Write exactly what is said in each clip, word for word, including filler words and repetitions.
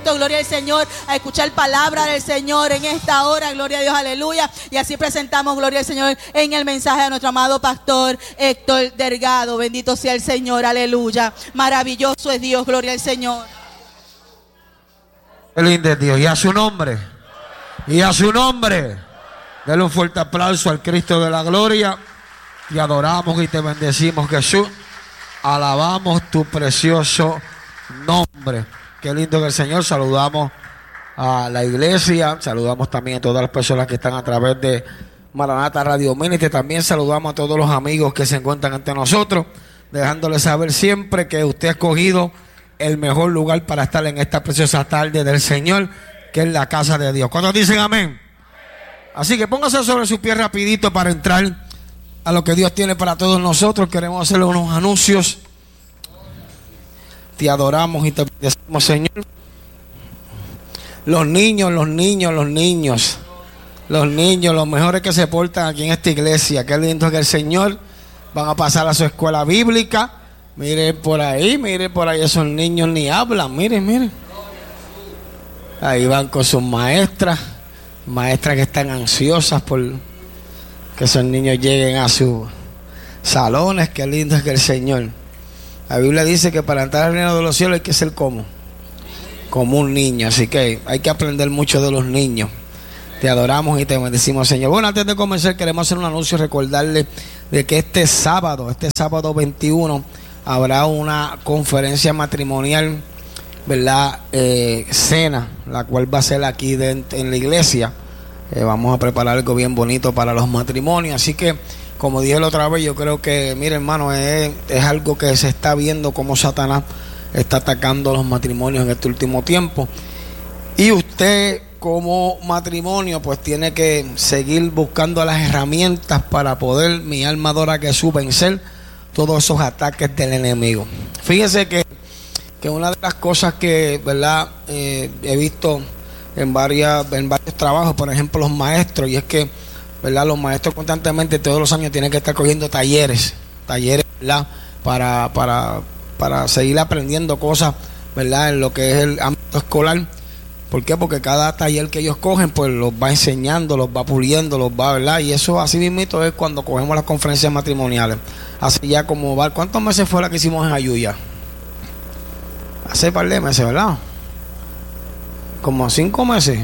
dispuestos, gloria al Señor, a escuchar palabra del Señor en esta hora, gloria a Dios, aleluya. Y así presentamos, gloria al Señor, en el mensaje de nuestro amado pastor Héctor Delgado. Bendito sea el Señor, aleluya. Maravilloso es Dios, gloria al Señor. Qué lindo es Dios, y a su nombre, y a su nombre, dale un fuerte aplauso al Cristo de la gloria. Te adoramos y te bendecimos, Jesús. Alabamos tu precioso nombre. Qué lindo que el Señor. Saludamos a la iglesia, saludamos también a todas las personas que están a través de Maranata Radio Ministry. También saludamos a todos los amigos que se encuentran ante nosotros, dejándoles saber siempre que usted ha escogido el mejor lugar para estar en esta preciosa tarde del Señor, que es la casa de Dios. ¿Cuántos dicen amén? Así que póngase sobre su pie rapidito para entrar a lo que Dios tiene para todos nosotros. Queremos hacerle unos anuncios. Te adoramos y te bendecimos, Señor. Los niños, los niños, los niños, los niños, los mejores que se portan aquí en esta iglesia. Qué lindo que el Señor van a pasar a su escuela bíblica. Miren por ahí, miren por ahí, esos niños ni hablan, miren, miren. Ahí van con sus maestras, maestras que están ansiosas por que esos niños lleguen a sus salones. Qué lindo es que el Señor. La Biblia dice que para entrar al reino de los cielos hay que ser como, como un niño, así que hay que aprender mucho de los niños. Te adoramos y te bendecimos, Señor. Bueno, antes de comenzar queremos hacer un anuncio y recordarle de que este sábado, este sábado veintiuno, habrá una conferencia matrimonial, ¿verdad? Eh, cena, la cual va a ser aquí de, en la iglesia. Eh, vamos a preparar algo bien bonito para los matrimonios. Así que, como dije la otra vez, yo creo que, mire, hermano, es, es algo que se está viendo como Satanás está atacando los matrimonios en este último tiempo. Y usted, como matrimonio, pues tiene que seguir buscando las herramientas para poder, mi alma adora a Jesús, vencer todos esos ataques del enemigo. Fíjese que, que una de las cosas que, ¿verdad? Eh, he visto en varias en varios trabajos, por ejemplo los maestros, y es que, ¿verdad? Los maestros constantemente todos los años tienen que estar cogiendo talleres, talleres, ¿verdad? Para, para, para seguir aprendiendo cosas, ¿verdad? En lo que es el ámbito escolar. ¿Por qué? Porque cada taller que ellos cogen, pues los va enseñando, los va puliendo, los va, ¿verdad? Y eso así mismo es cuando cogemos las conferencias matrimoniales. Así ya como va. ¿Cuántos meses fue la que hicimos en Ayuya? Hace par de meses, ¿verdad? Como cinco meses.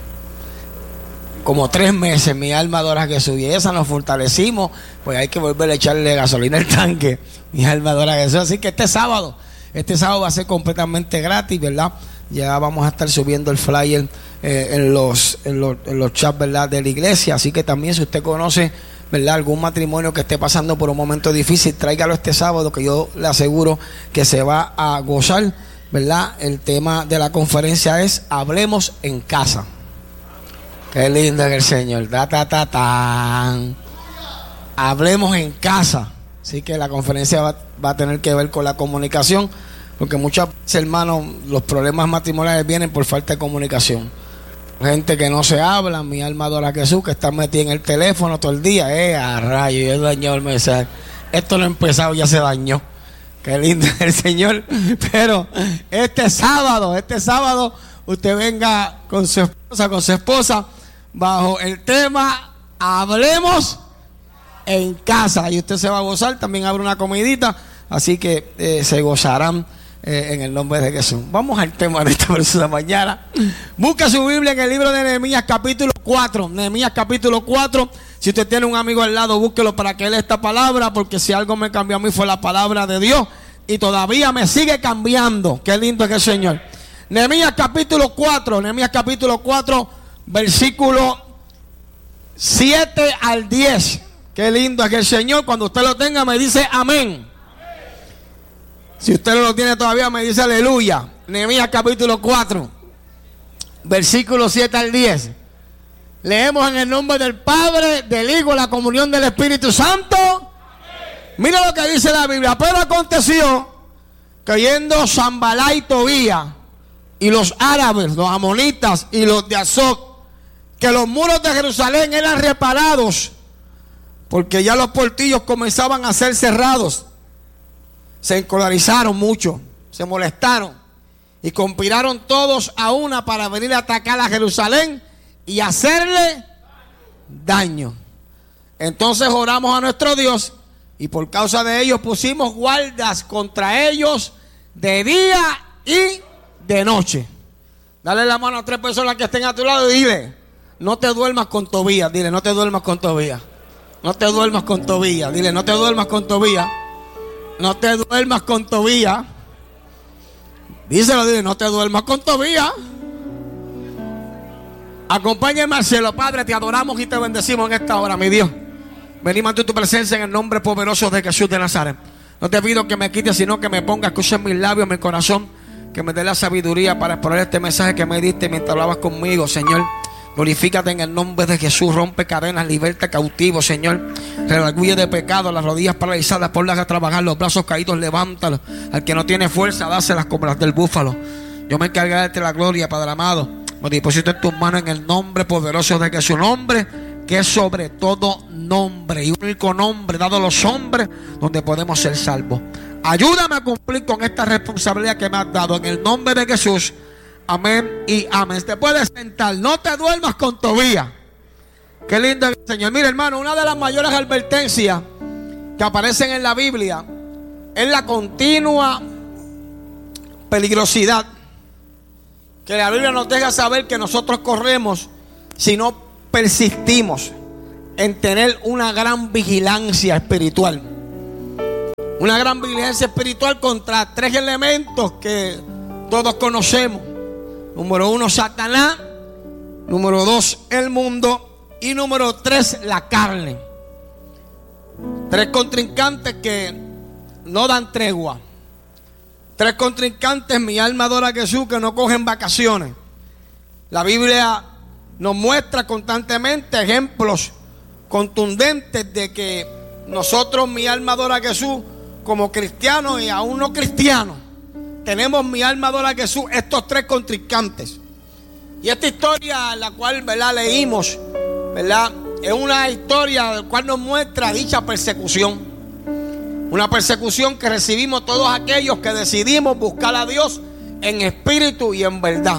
Como tres meses, mi alma adora a Jesús. Y esa nos fortalecimos, pues hay que volver a echarle gasolina al tanque. Mi alma adora a Jesús. Así que este sábado, este sábado va a ser completamente gratis, ¿verdad? Ya vamos a estar subiendo el flyer eh, en los en los, en los chats, ¿verdad? De la iglesia. Así que también, si usted conoce, ¿verdad?, algún matrimonio que esté pasando por un momento difícil, tráigalo este sábado, que yo le aseguro que se va a gozar, ¿verdad? El tema de la conferencia es Hablemos en Casa. Qué lindo que el Señor. Ta, ta, ta, tan. Hablemos en casa. Así que la conferencia va, va a tener que ver con la comunicación, porque muchas veces, hermanos, los problemas matrimoniales vienen por falta de comunicación. Gente que no se habla, mi alma adora a Jesús, que está metida en el teléfono todo el día. Eh, a rayo, yo he dañado el mensaje. Esto no ha empezado, ya se dañó. Qué lindo es el Señor. Pero este sábado, este sábado, usted venga con su esposa, con su esposa, bajo el tema Hablemos en Casa. Y usted se va a gozar, también habrá una comidita, así que eh, se gozarán eh, en el nombre de Jesús. Vamos al tema de esta próxima mañana. Busca su Biblia en el libro de Nehemías capítulo cuatro. Nehemías capítulo cuatro. Si usted tiene un amigo al lado, búsquelo para que él esta palabra, porque si algo me cambió a mí fue la palabra de Dios, y todavía me sigue cambiando. Qué lindo es el Señor. Nehemías capítulo cuatro. Nehemías capítulo cuatro, versículo siete al diez. Qué lindo es que el Señor. Cuando usted lo tenga me dice amén. Si usted no lo tiene todavía me dice aleluya. Nehemías capítulo cuatro, versículo siete al diez. Leemos en el nombre del Padre, del Hijo, la comunión del Espíritu Santo. Amén. Mira lo que dice la Biblia. Pero aconteció que yendo Sanballat y Tobías y los árabes, los amonitas y los de Azoc, que los muros de Jerusalén eran reparados, porque ya los portillos comenzaban a ser cerrados, se encolarizaron mucho, se molestaron y conspiraron todos a una para venir a atacar a Jerusalén y hacerle daño. Entonces oramos a nuestro Dios y por causa de ellos pusimos guardas contra ellos de día y de noche. Dale la mano a tres personas que estén a tu lado y dile: no te duermas con Tobías. Dile: no te duermas con Tobías. No te duermas con Tobías. Dile: no te duermas con Tobías. No te duermas con Tobías. Díselo, dile: no te duermas con Tobías. Acompáñame al cielo. Padre, te adoramos y te bendecimos en esta hora, mi Dios. Venimos ante tu presencia en el nombre poderoso de Jesús de Nazaret. No te pido que me quites, sino que me pongas escucha en mis labios, en mi corazón, que me dé la sabiduría para exponer este mensaje que me diste mientras hablabas conmigo, Señor. Glorifícate en el nombre de Jesús. Rompe cadenas, liberta cautivos, Señor. Redarguye de pecado, las rodillas paralizadas, ponlas a trabajar, los brazos caídos, levántalos. Al que no tiene fuerza, dáselas como las del búfalo. Yo me encargaré de darte la gloria, Padre amado. Me deposito en tus manos en el nombre poderoso de Jesús. Nombre que es sobre todo nombre y único nombre dado a los hombres donde podemos ser salvos. Ayúdame a cumplir con esta responsabilidad que me has dado en el nombre de Jesús. Amén y amén. Te puedes sentar. No te duermas con Tobías. Qué lindo el Señor. Mira, hermano, una de las mayores advertencias que aparecen en la Biblia es la continua peligrosidad que la Biblia nos deja saber que nosotros corremos si no persistimos en tener una gran vigilancia espiritual. Una gran vigilancia espiritual contra tres elementos que todos conocemos. Número uno, Satanás. Número dos, el mundo. Y número tres, la carne. Tres contrincantes que no dan tregua. Tres contrincantes, mi alma adora a Jesús, que no cogen vacaciones. La Biblia nos muestra constantemente ejemplos contundentes de que nosotros, mi alma adora a Jesús, como cristianos y aún no cristianos, tenemos, mi alma adora a Jesús, estos tres contrincantes. Y esta historia, la cual, ¿verdad?, leímos, ¿verdad?, es una historia la cual nos muestra dicha persecución. Una persecución que recibimos todos aquellos que decidimos buscar a Dios en espíritu y en verdad.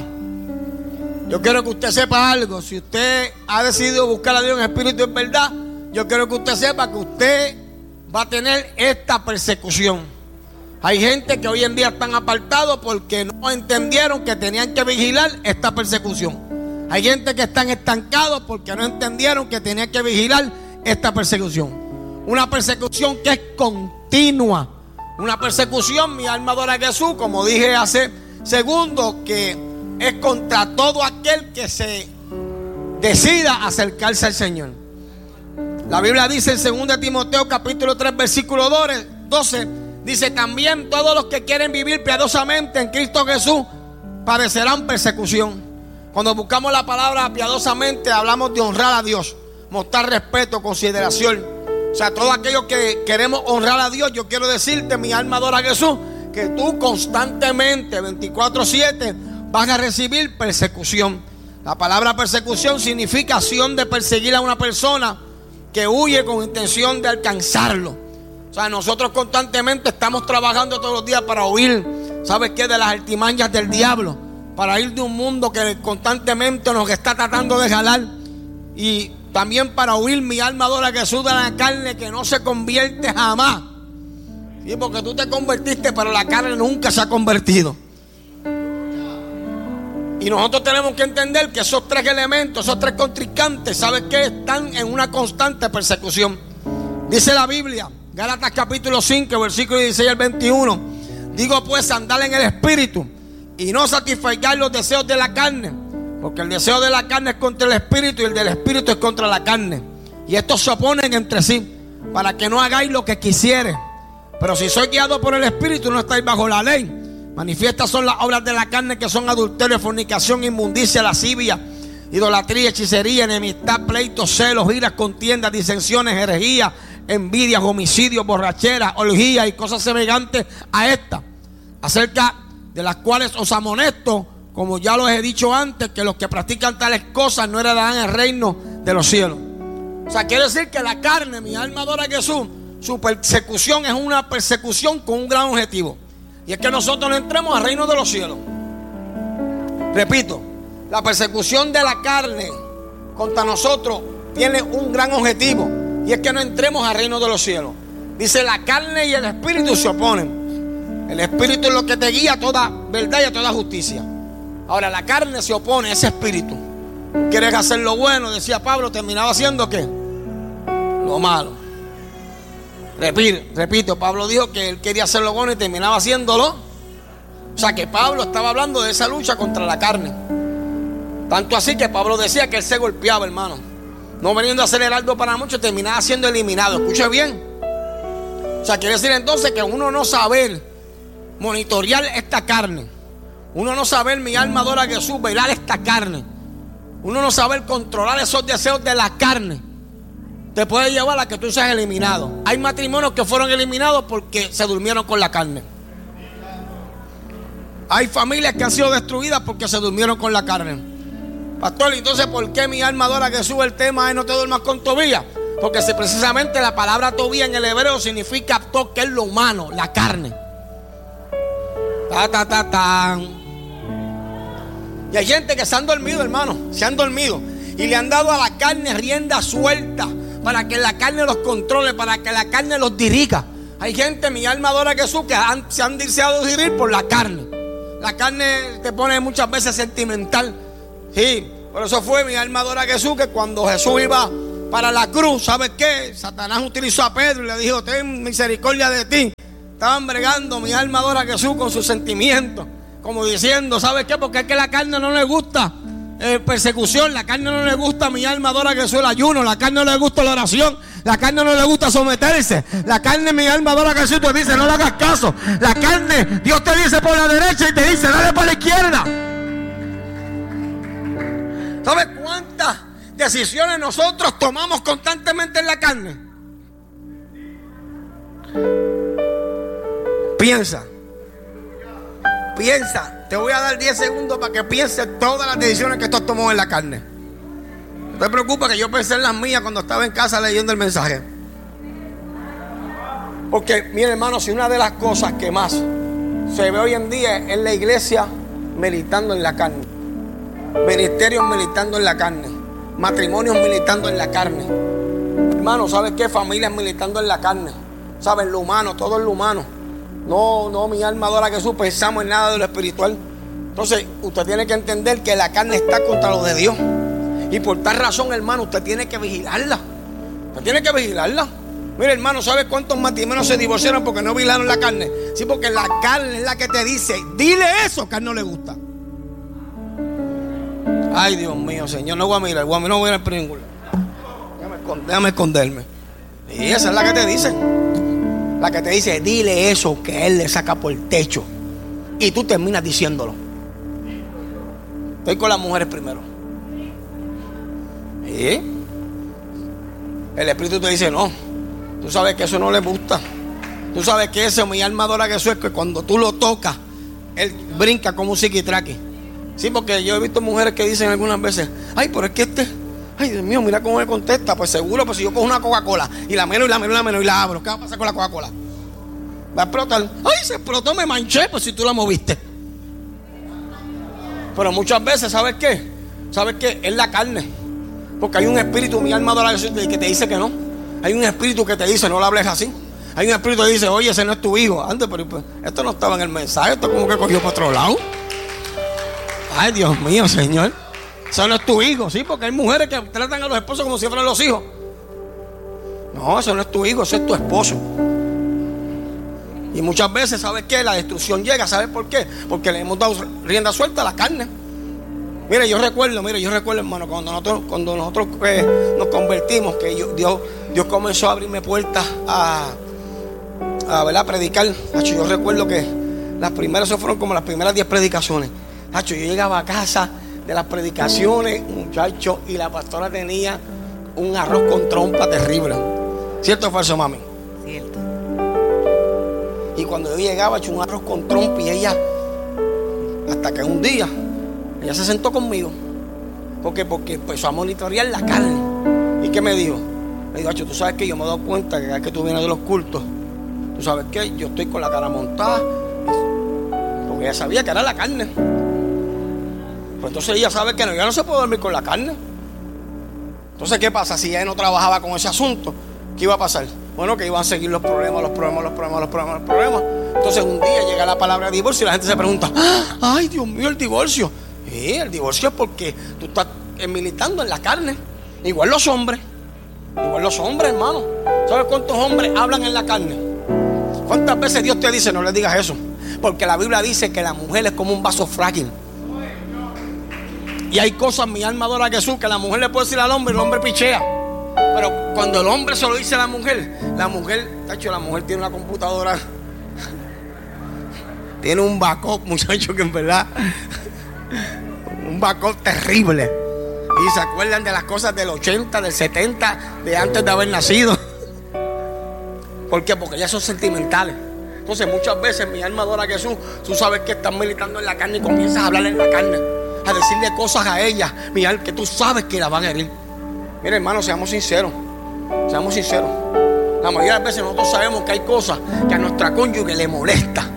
Yo quiero que usted sepa algo. Si usted ha decidido buscar a Dios en espíritu y en verdad, yo quiero que usted sepa que usted va a tener esta persecución. Hay gente que hoy en día están apartados porque no entendieron que tenían que vigilar esta persecución. Hay gente que están estancados porque no entendieron que tenían que vigilar esta persecución. Una persecución que es continua. Una persecución, mi alma adora a Jesús, como dije hace segundos, que es contra todo aquel que se decida acercarse al Señor. La Biblia dice en segunda Timoteo capítulo tres versículo doce, dice: también todos los que quieren vivir piadosamente en Cristo Jesús padecerán persecución. Cuando buscamos la palabra piadosamente, hablamos de honrar a Dios, mostrar respeto, consideración. O sea, todos aquellos que queremos honrar a Dios, yo quiero decirte, mi alma adora a Jesús, que tú constantemente, veinticuatro siete, vas a recibir persecución. La palabra persecución significa acción de perseguir a una persona que huye con intención de alcanzarlo. O sea, nosotros constantemente estamos trabajando todos los días para huir, ¿sabes qué?, de las artimañas del diablo, para ir de un mundo que constantemente nos está tratando de jalar, y también para huir, mi alma adora a Jesús, de la carne que no se convierte jamás. Sí, porque tú te convertiste, pero la carne nunca se ha convertido. Y nosotros tenemos que entender que esos tres elementos, esos tres contrincantes, ¿sabes qué?, están en una constante persecución. Dice la Biblia, Gálatas capítulo cinco, versículo dieciséis al veintiuno: digo pues, andad en el espíritu y no satisfagáis los deseos de la carne, porque el deseo de la carne es contra el espíritu y el del espíritu es contra la carne, y estos se oponen entre sí, para que no hagáis lo que quisieres. Pero si sois guiados por el espíritu, no estáis bajo la ley. Manifiestas son las obras de la carne, que son adulterio, fornicación, inmundicia, lascivia, idolatría, hechicería, enemistad, pleitos, celos, iras, contiendas, disensiones, herejías, envidias, homicidios, borracheras, orgías y cosas semejantes a estas, acerca de las cuales os amonesto, como ya los he dicho antes, que los que practican tales cosas no heredarán el reino de los cielos. O sea, quiere decir que la carne, mi alma adora a Jesús, su persecución es una persecución con un gran objetivo, y es que nosotros no entremos al reino de los cielos. Repito, la persecución de la carne contra nosotros tiene un gran objetivo, y es que no entremos al reino de los cielos. Dice: la carne y el espíritu se oponen. El espíritu es lo que te guía a toda verdad y a toda justicia. Ahora, la carne se opone a ese espíritu. Quieres hacer lo bueno, decía Pablo, terminaba haciendo ¿qué? Lo malo. Repito, repito, Pablo dijo que él quería hacer lo bueno y terminaba haciéndolo. O sea que Pablo estaba hablando de esa lucha contra la carne. Tanto así que Pablo decía que él se golpeaba, hermano. No veniendo a ser heraldo para muchos, terminaba siendo eliminado. Escuche bien. O sea, quiere decir entonces que uno no saber monitorear esta carne, uno no saber, mi alma adora a Jesús, velar esta carne, uno no saber controlar esos deseos de la carne, te puede llevar a que tú seas eliminado. Hay matrimonios que fueron eliminados porque se durmieron con la carne. Hay familias que han sido destruidas porque se durmieron con la carne. Pastor, entonces ¿por qué mi alma adora a Jesús? El tema es: no te duermas con Tobías. Porque si precisamente la palabra Tobías en el hebreo significa to, que es lo humano, la carne. Ta, ta, ta, ta. Y hay gente que se han dormido, hermano, se han dormido y le han dado a la carne rienda suelta para que la carne los controle, para que la carne los dirija. Hay gente, mi alma adora a Jesús, que han, se han deseado dirigir por la carne. La carne te pone muchas veces sentimental. Sí, por eso fue, mi alma adora a Jesús, que cuando Jesús iba para la cruz, ¿sabes qué? Satanás utilizó a Pedro y le dijo: ten misericordia de ti. Estaban bregando, mi alma adora a Jesús, con sus sentimientos, como diciendo: ¿sabes qué? Porque es que la carne no le gusta eh, persecución, la carne no le gusta, mi alma adora a Jesús, el ayuno, la carne no le gusta la oración, la carne no le gusta someterse, la carne, mi alma adora a Jesús, te dice: no le hagas caso. La carne, Dios te dice por la derecha y te dice: dale para la izquierda. ¿Sabes cuántas decisiones nosotros tomamos constantemente en la carne? Piensa, piensa. Te voy a dar diez segundos para que pienses todas las decisiones que tú has tomado en la carne. No te preocupes, que yo pensé en las mías cuando estaba en casa leyendo el mensaje. Porque, mire, hermano, si una de las cosas que más se ve hoy en día es la iglesia militando en la carne, ministerios militando en la carne, matrimonios militando en la carne. Hermano, ¿sabes qué? Familias militando en la carne. ¿Saben? Lo humano, todo es lo humano. No, no, mi alma adora a Jesús, pensamos en nada de lo espiritual. Entonces, usted tiene que entender que la carne está contra lo de Dios. Y por tal razón, hermano, usted tiene que vigilarla. Usted tiene que vigilarla. Mire, hermano, ¿sabes cuántos matrimonios se divorciaron porque no vigilaron la carne? Sí, porque la carne es la que te dice: dile eso que a él no le gusta. Ay, Dios mío, Señor, no voy a mirar, voy a, no voy a ir al ningún lado. Déjame, déjame esconderme. Y esa es la que te dice. La que te dice: dile eso que él le saca por el techo. Y tú terminas diciéndolo. Estoy con las mujeres primero. ¿Y? El Espíritu te dice: no, tú sabes que eso no le gusta. Tú sabes que eso, mi alma adora a Jesús, es que cuando tú lo tocas, él brinca como un psiquitraque. Sí, porque yo he visto mujeres que dicen algunas veces: ay, pero es que este, ay, Dios mío, mira cómo me contesta. Pues seguro, pues si yo cojo una Coca-Cola y la meno y la meno y la meno y la abro, ¿qué va a pasar con la Coca-Cola? Va a explotar. Ay, se explotó, me manché, pues si tú la moviste. Pero muchas veces, ¿sabes qué? ¿Sabes qué? Es la carne. Porque hay un espíritu, mi alma adora a Jesús, que te dice que no. Hay un espíritu que te dice: no lo hables así. Hay un espíritu que dice: oye, ese no es tu hijo. Antes, pero pues, esto no estaba en el mensaje, esto como que cogió para otro lado. Ay, Dios mío, Señor. Eso no es tu hijo, sí, porque hay mujeres que tratan a los esposos como si fueran los hijos. No, eso no es tu hijo, eso es tu esposo. Y muchas veces, ¿sabes qué? La destrucción llega, ¿sabes por qué? Porque le hemos dado rienda suelta a la carne. Mire, yo recuerdo, mire, yo recuerdo, hermano, cuando nosotros, cuando nosotros eh, nos convertimos, que yo, Dios, Dios comenzó a abrirme puertas a, a, ¿verdad? a predicar. Hacho, yo recuerdo que las primeras, eso fueron como las primeras diez predicaciones. Hacho, yo llegaba a casa de las predicaciones, muchacho, y la pastora tenía un arroz con trompa terrible. ¿Cierto o falso, mami? Cierto. Y cuando yo llegaba, hecho un arroz con trompa, y ella, hasta que un día, ella se sentó conmigo. ¿Por qué? Porque empezó a monitorear la carne. ¿Y qué me dijo? Me dijo: tú sabes que yo me he dado cuenta que cada vez que tú vienes de los cultos, tú sabes que yo estoy con la cara montada. Porque ella sabía que era la carne. Pues entonces ella sabe que no, ya no se puede dormir con la carne. Entonces, ¿qué pasa? Si ella no trabajaba con ese asunto, ¿qué iba a pasar? Bueno, que iban a seguir los problemas, los problemas, los problemas, los problemas, los problemas. Entonces un día llega la palabra divorcio y la gente se pregunta, ¡ay, Dios mío, el divorcio! Sí, el divorcio es porque tú estás militando en la carne. Igual los hombres. Igual los hombres, hermano. ¿Sabes cuántos hombres hablan en la carne? ¿Cuántas veces Dios te dice no le digas eso? Porque la Biblia dice que la mujer es como un vaso frágil. Y hay cosas, mi alma adora a Jesús, que la mujer le puede decir al hombre y el hombre pichea. Pero cuando el hombre se lo dice a la mujer, la mujer, tacho, la mujer tiene una computadora, tiene un backup, muchacho, que en verdad, un backup terrible. Y se acuerdan de las cosas del ochenta, del setenta, de antes de haber nacido. ¿Por qué? Porque ellas son sentimentales. Entonces muchas veces mi alma adora a Jesús, tú sabes que estás militando en la carne y comienzas a hablarle en la carne, a decirle cosas a ella, mi alma, que tú sabes que la van a herir. Mira, hermano, seamos sinceros. Seamos sinceros. La mayoría de las veces nosotros sabemos que hay cosas que a nuestra cónyuge le molesta.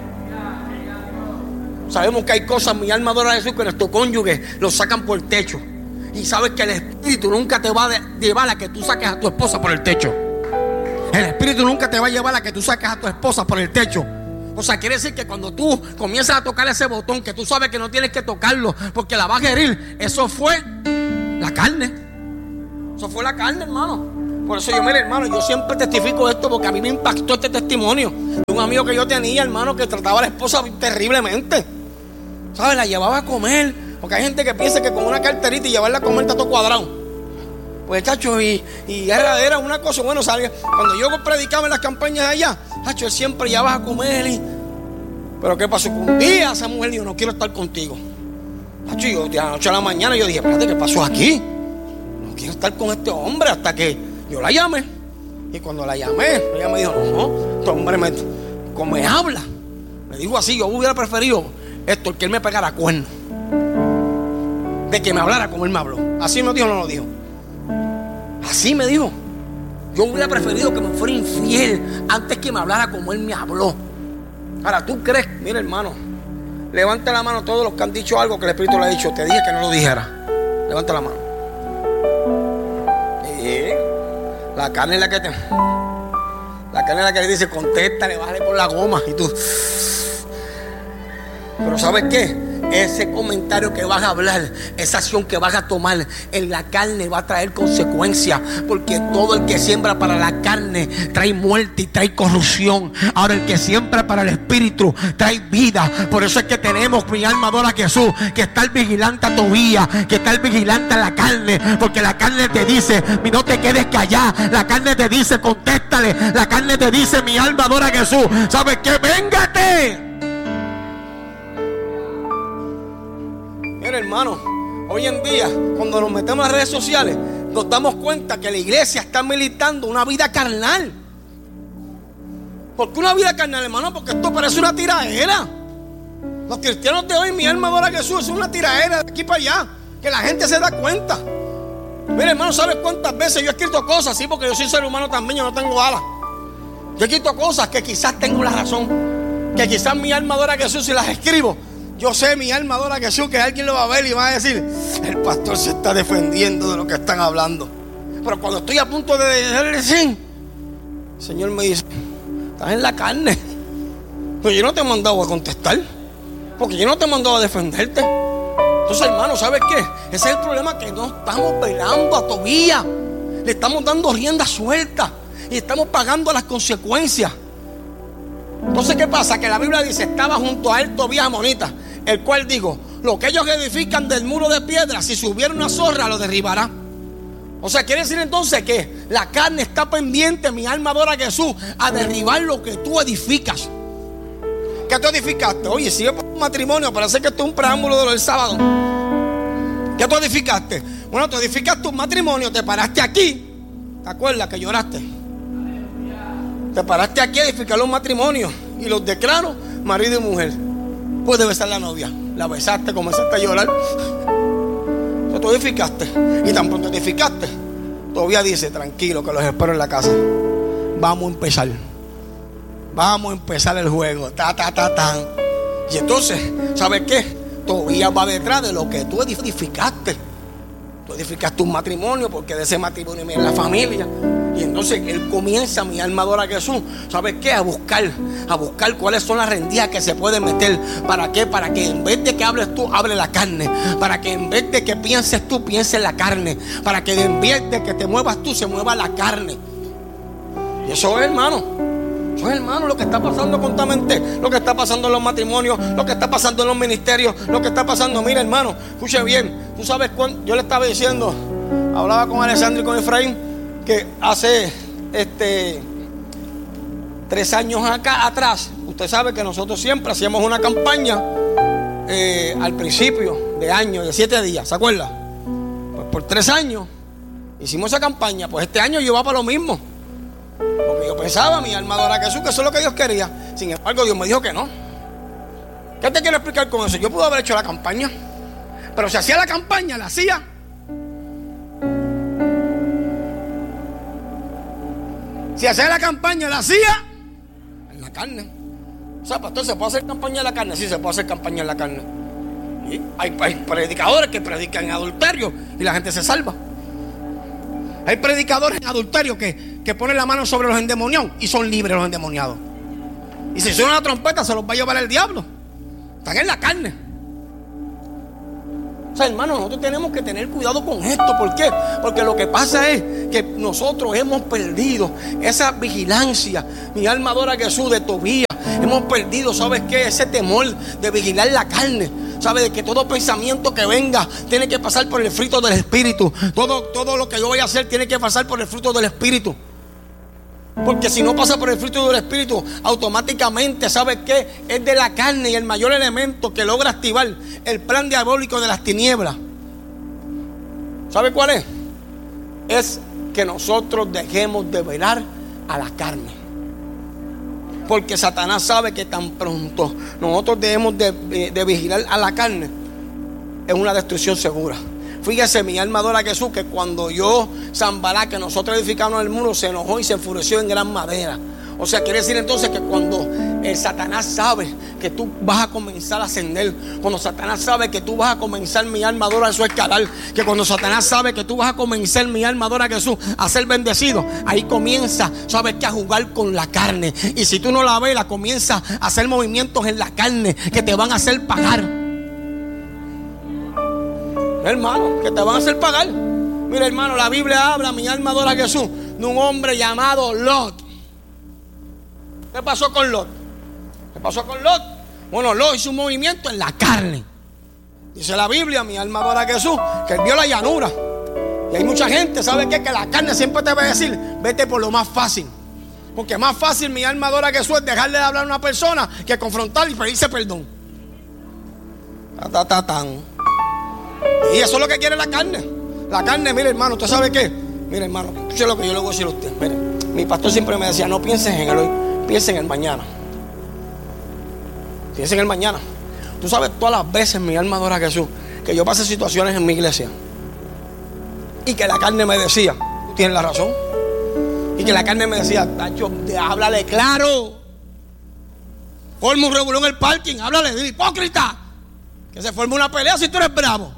Sabemos que hay cosas, mi alma adora a Jesús, que nuestro cónyuge lo sacan por el techo. Y sabes que el espíritu nunca te va a llevar a que tú saques a tu esposa por el techo. El espíritu nunca te va a llevar a que tú saques a tu esposa por el techo. O sea, quiere decir que cuando tú comienzas a tocar ese botón, que tú sabes que no tienes que tocarlo porque la vas a herir, eso fue la carne. Eso fue la carne, hermano. Por eso yo, mire, hermano, yo siempre testifico esto porque a mí me impactó este testimonio de un amigo que yo tenía, hermano, que trataba a la esposa terriblemente. ¿Sabes? La llevaba a comer. Porque hay gente que piensa que con una carterita y llevarla a comer está todo cuadrado. Pues, chacho, y, y era, era una cosa, bueno, ¿sabes? Cuando yo predicaba en las campañas allá, chacho, él siempre llevaba a comer. Y... Pero ¿qué pasó? Que un día esa mujer dijo, no quiero estar contigo. Chacho, yo de la noche a la mañana yo dije, espérate, ¿qué pasó aquí? Quiero estar con este hombre hasta que yo la llame. Y cuando la llamé, ella me dijo, no, este hombre me, como me habla, me dijo así, yo hubiera preferido esto, que él me pegara cuerno, de que me hablara como él me habló. Así me dijo, no lo dijo. Así me dijo. Yo hubiera preferido que me fuera infiel antes que me hablara como él me habló. Ahora, ¿tú crees? Mira, hermano, levanta la mano todos los que han dicho algo que el Espíritu le ha dicho. Te dije que no lo dijera. Levanta la mano. La carne es la que te... La carne es la que le dice, contéstale, bájale por la goma. Y tú... Pero ¿sabes qué? Ese comentario que vas a hablar, esa acción que vas a tomar en la carne va a traer consecuencias. Porque todo el que siembra para la carne trae muerte y trae corrupción. Ahora el que siembra para el espíritu trae vida. Por eso es que tenemos, mi alma adora a Jesús, que estar vigilante a tu vida, que estar vigilante a la carne. Porque la carne te dice, no te quedes callada. La carne te dice, contéstale. La carne te dice, mi alma adora a Jesús, ¿sabes qué? ¡Véngate! Mira, hermano, hoy en día, cuando nos metemos en las redes sociales, nos damos cuenta que la iglesia está militando una vida carnal. ¿Por qué una vida carnal, hermano? Porque esto parece una tiraera. Los cristianos de hoy, mi alma adora a Jesús, es una tiraera de aquí para allá, que la gente se da cuenta. Mira, hermano, ¿sabes cuántas veces yo he escrito cosas? Sí, porque yo soy ser humano también, yo no tengo alas. Yo he escrito cosas que quizás tengo la razón, que quizás mi alma adora a Jesús y las escribo. Yo sé, mi alma adora a Jesús, que alguien lo va a ver y va a decir, el pastor se está defendiendo de lo que están hablando. Pero cuando estoy a punto de decir, el Señor me dice, estás en la carne. Pero yo no te he mandado a contestar, porque yo no te he mandado a defenderte. Entonces, hermano, ¿sabes qué? Ese es el problema, que no estamos velando a Tobías. Le estamos dando rienda suelta y estamos pagando las consecuencias. Entonces, ¿qué pasa? Que la Biblia dice, estaba junto a él Tobías amonita, el cual digo, lo que ellos edifican del muro de piedra, si subiera una zorra lo derribará. O sea, quiere decir entonces que la carne está pendiente, mi alma adora a Jesús, a derribar lo que tú edificas. ¿Qué tú edificaste? Oye, si es por un matrimonio, parece que esto es un preámbulo de lo del sábado. ¿Qué tú edificaste? Bueno, tú edificaste un matrimonio, te paraste aquí. ¿Te acuerdas que lloraste? Te paraste aquí a edificar un matrimonio y los declaro marido y mujer. Puedes besar a la novia, la besaste, comenzaste a llorar. Entonces tú edificaste, y tan pronto edificaste, todavía dice, tranquilo, que los espero en la casa. Vamos a empezar. Vamos a empezar el juego. Ta, ta, ta, ta. Y entonces, ¿sabes qué? Tobías va detrás de lo que tú edificaste. Tú edificaste un matrimonio porque de ese matrimonio viene la familia. Y entonces él comienza, mi alma adora a Jesús, ¿sabes qué? A buscar, a buscar cuáles son las rendijas que se pueden meter. ¿Para qué? Para que en vez de que hables tú, hable la carne. Para que en vez de que pienses tú, pienses la carne. Para que en vez de que te muevas tú, se mueva la carne. Y eso es, hermano. Eso es, hermano, lo que está pasando constantemente. Lo que está pasando en los matrimonios, lo que está pasando en los ministerios, lo que está pasando. Mira, hermano, escuche bien. Tú sabes cuándo, yo le estaba diciendo, hablaba con Alessandro y con Efraín, que hace este tres años acá atrás, usted sabe que nosotros siempre hacíamos una campaña eh, al principio de año, de siete días, ¿se acuerda? Pues por tres años hicimos esa campaña. Pues este año yo iba para lo mismo, porque yo pensaba, mi alma adora a Jesús, que eso es lo que Dios quería. Sin embargo, Dios me dijo que no. ¿Qué te quiero explicar con eso? Yo pude haber hecho la campaña, pero si hacía la campaña, la hacía. Si hacía la campaña, la hacía en la carne. O sea, pastor, ¿se puede hacer campaña en la carne? Sí, se puede hacer campaña en la carne. Y hay, hay predicadores que predican en adulterio y la gente se salva. Hay predicadores en adulterio que, que ponen la mano sobre los endemoniados y son libres los endemoniados. Y si suena una trompeta, se los va a llevar el diablo. Están en la carne. O sea, hermano, nosotros tenemos que tener cuidado con esto. ¿Por qué? Porque lo que pasa es que nosotros hemos perdido esa vigilancia. Mi alma adora a Jesús de Tobías. Hemos perdido, ¿sabes qué? Ese temor de vigilar la carne. ¿Sabes? De que todo pensamiento que venga tiene que pasar por el fruto del Espíritu. Todo, todo lo que yo voy a hacer tiene que pasar por el fruto del Espíritu. Porque si no pasa por el fruto del Espíritu, automáticamente, ¿sabes qué? Es de la carne y el mayor elemento que logra activar el plan diabólico de las tinieblas. ¿Sabe cuál es? Es que nosotros dejemos de velar a la carne. Porque Satanás sabe que tan pronto nosotros debemos de, de, de vigilar a la carne, es una destrucción segura. Fíjese, mi alma adora a Jesús, que cuando yo, Zambalá, que nosotros edificamos el muro, se enojó y se enfureció en gran manera. O sea, quiere decir entonces que cuando el Satanás sabe que tú vas a comenzar a ascender, cuando Satanás sabe que tú vas a comenzar, mi alma adora a su escalar, que cuando Satanás sabe que tú vas a comenzar, mi alma adora a Jesús, a ser bendecido, ahí comienza, sabes que a jugar con la carne. Y si tú no la ves, la comienza a hacer movimientos en la carne que te van a hacer pagar. Hermano, que te van a hacer pagar. Mira, hermano, la Biblia habla, mi alma adora a Jesús, de un hombre llamado Lot. ¿Qué pasó con Lot? ¿Qué pasó con Lot? Bueno, Lot hizo un movimiento en la carne. Dice la Biblia, mi alma adora a Jesús, que él vio la llanura. Y hay mucha gente, ¿sabe qué? Que la carne siempre te va a decir, vete por lo más fácil. Porque más fácil, mi alma adora a Jesús, es dejarle de hablar a una persona que confrontar y pedirse perdón. Ta, ta, ta, tan. Y eso es lo que quiere la carne. La carne, mire, hermano, ¿usted sabe qué? Mire, hermano, escuche lo que yo le voy a decir a usted. Mire, mi pastor siempre me decía, no pienses en el hoy, piensa en el mañana. Piensa en el mañana. Tú sabes todas las veces, mi alma adora a Jesús, que yo pasé situaciones en mi iglesia y que la carne me decía, tú tienes la razón. Y que la carne me decía, Tacho, háblale claro. Forma un revolú en el parking, háblale, dile, hipócrita. Que se forme una pelea si tú eres bravo.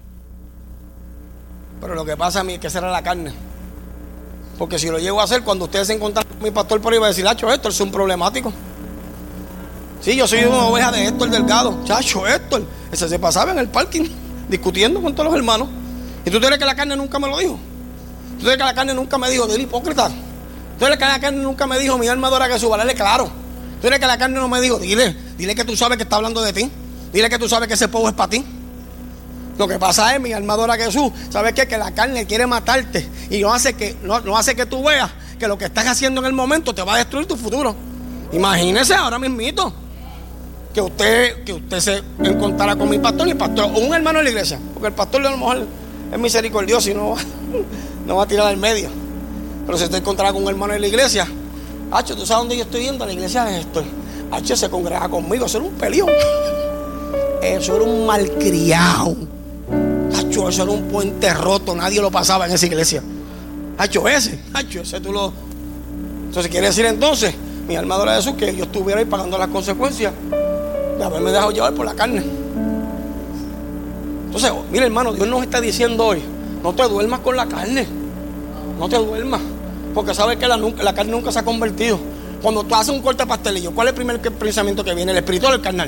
Pero lo que pasa a mí es que esa era la carne. Porque si lo llego a hacer, cuando ustedes se encuentran con mi pastor por ahí, va a decir, Chacho, Héctor es un problemático. Sí, yo soy una oveja de Héctor Delgado. Chacho, Héctor, ese se pasaba en el parking discutiendo con todos los hermanos. ¿Y tú crees que la carne nunca me lo dijo? ¿Tú crees que la carne nunca me dijo, dile hipócrita? ¿Tú crees que la carne nunca me dijo, mi alma adora a Jesús, valele claro? ¿Tú crees que la carne no me dijo, dile, dile que tú sabes que está hablando de ti? Dile que tú sabes que ese pueblo es para ti. Lo que pasa es, mi alma adora a Jesús, ¿sabes qué? Que la carne quiere matarte y no hace que, no, no hace que tú veas que lo que estás haciendo en el momento te va a destruir tu futuro. Imagínese ahora mismito que usted, que usted se encontrara con mi pastor y pastor, o un hermano de la iglesia, porque el pastor a lo mejor es misericordioso y no va, no va a tirar al medio. Pero si usted encontrara con un hermano de la iglesia, Hacho, ¿tú sabes dónde yo estoy yendo? A la iglesia de esto. Hacho, se congrega conmigo, eso era un peleón. Eso era un malcriado. Hacho, eso era un puente roto, nadie lo pasaba en esa iglesia. Hacho, ese, hacho, ese tú lo. Entonces quiere decir entonces, mi alma adora a Jesús, que yo estuviera ahí pagando las consecuencias de haberme dejado llevar por la carne. Entonces, mira, hermano, Dios nos está diciendo hoy: no te duermas con la carne. No te duermas. Porque sabes que la, la carne nunca se ha convertido. Cuando tú haces un corte de pastelillo, ¿cuál es el primer pensamiento que viene? ¿El espiritual o el carnal?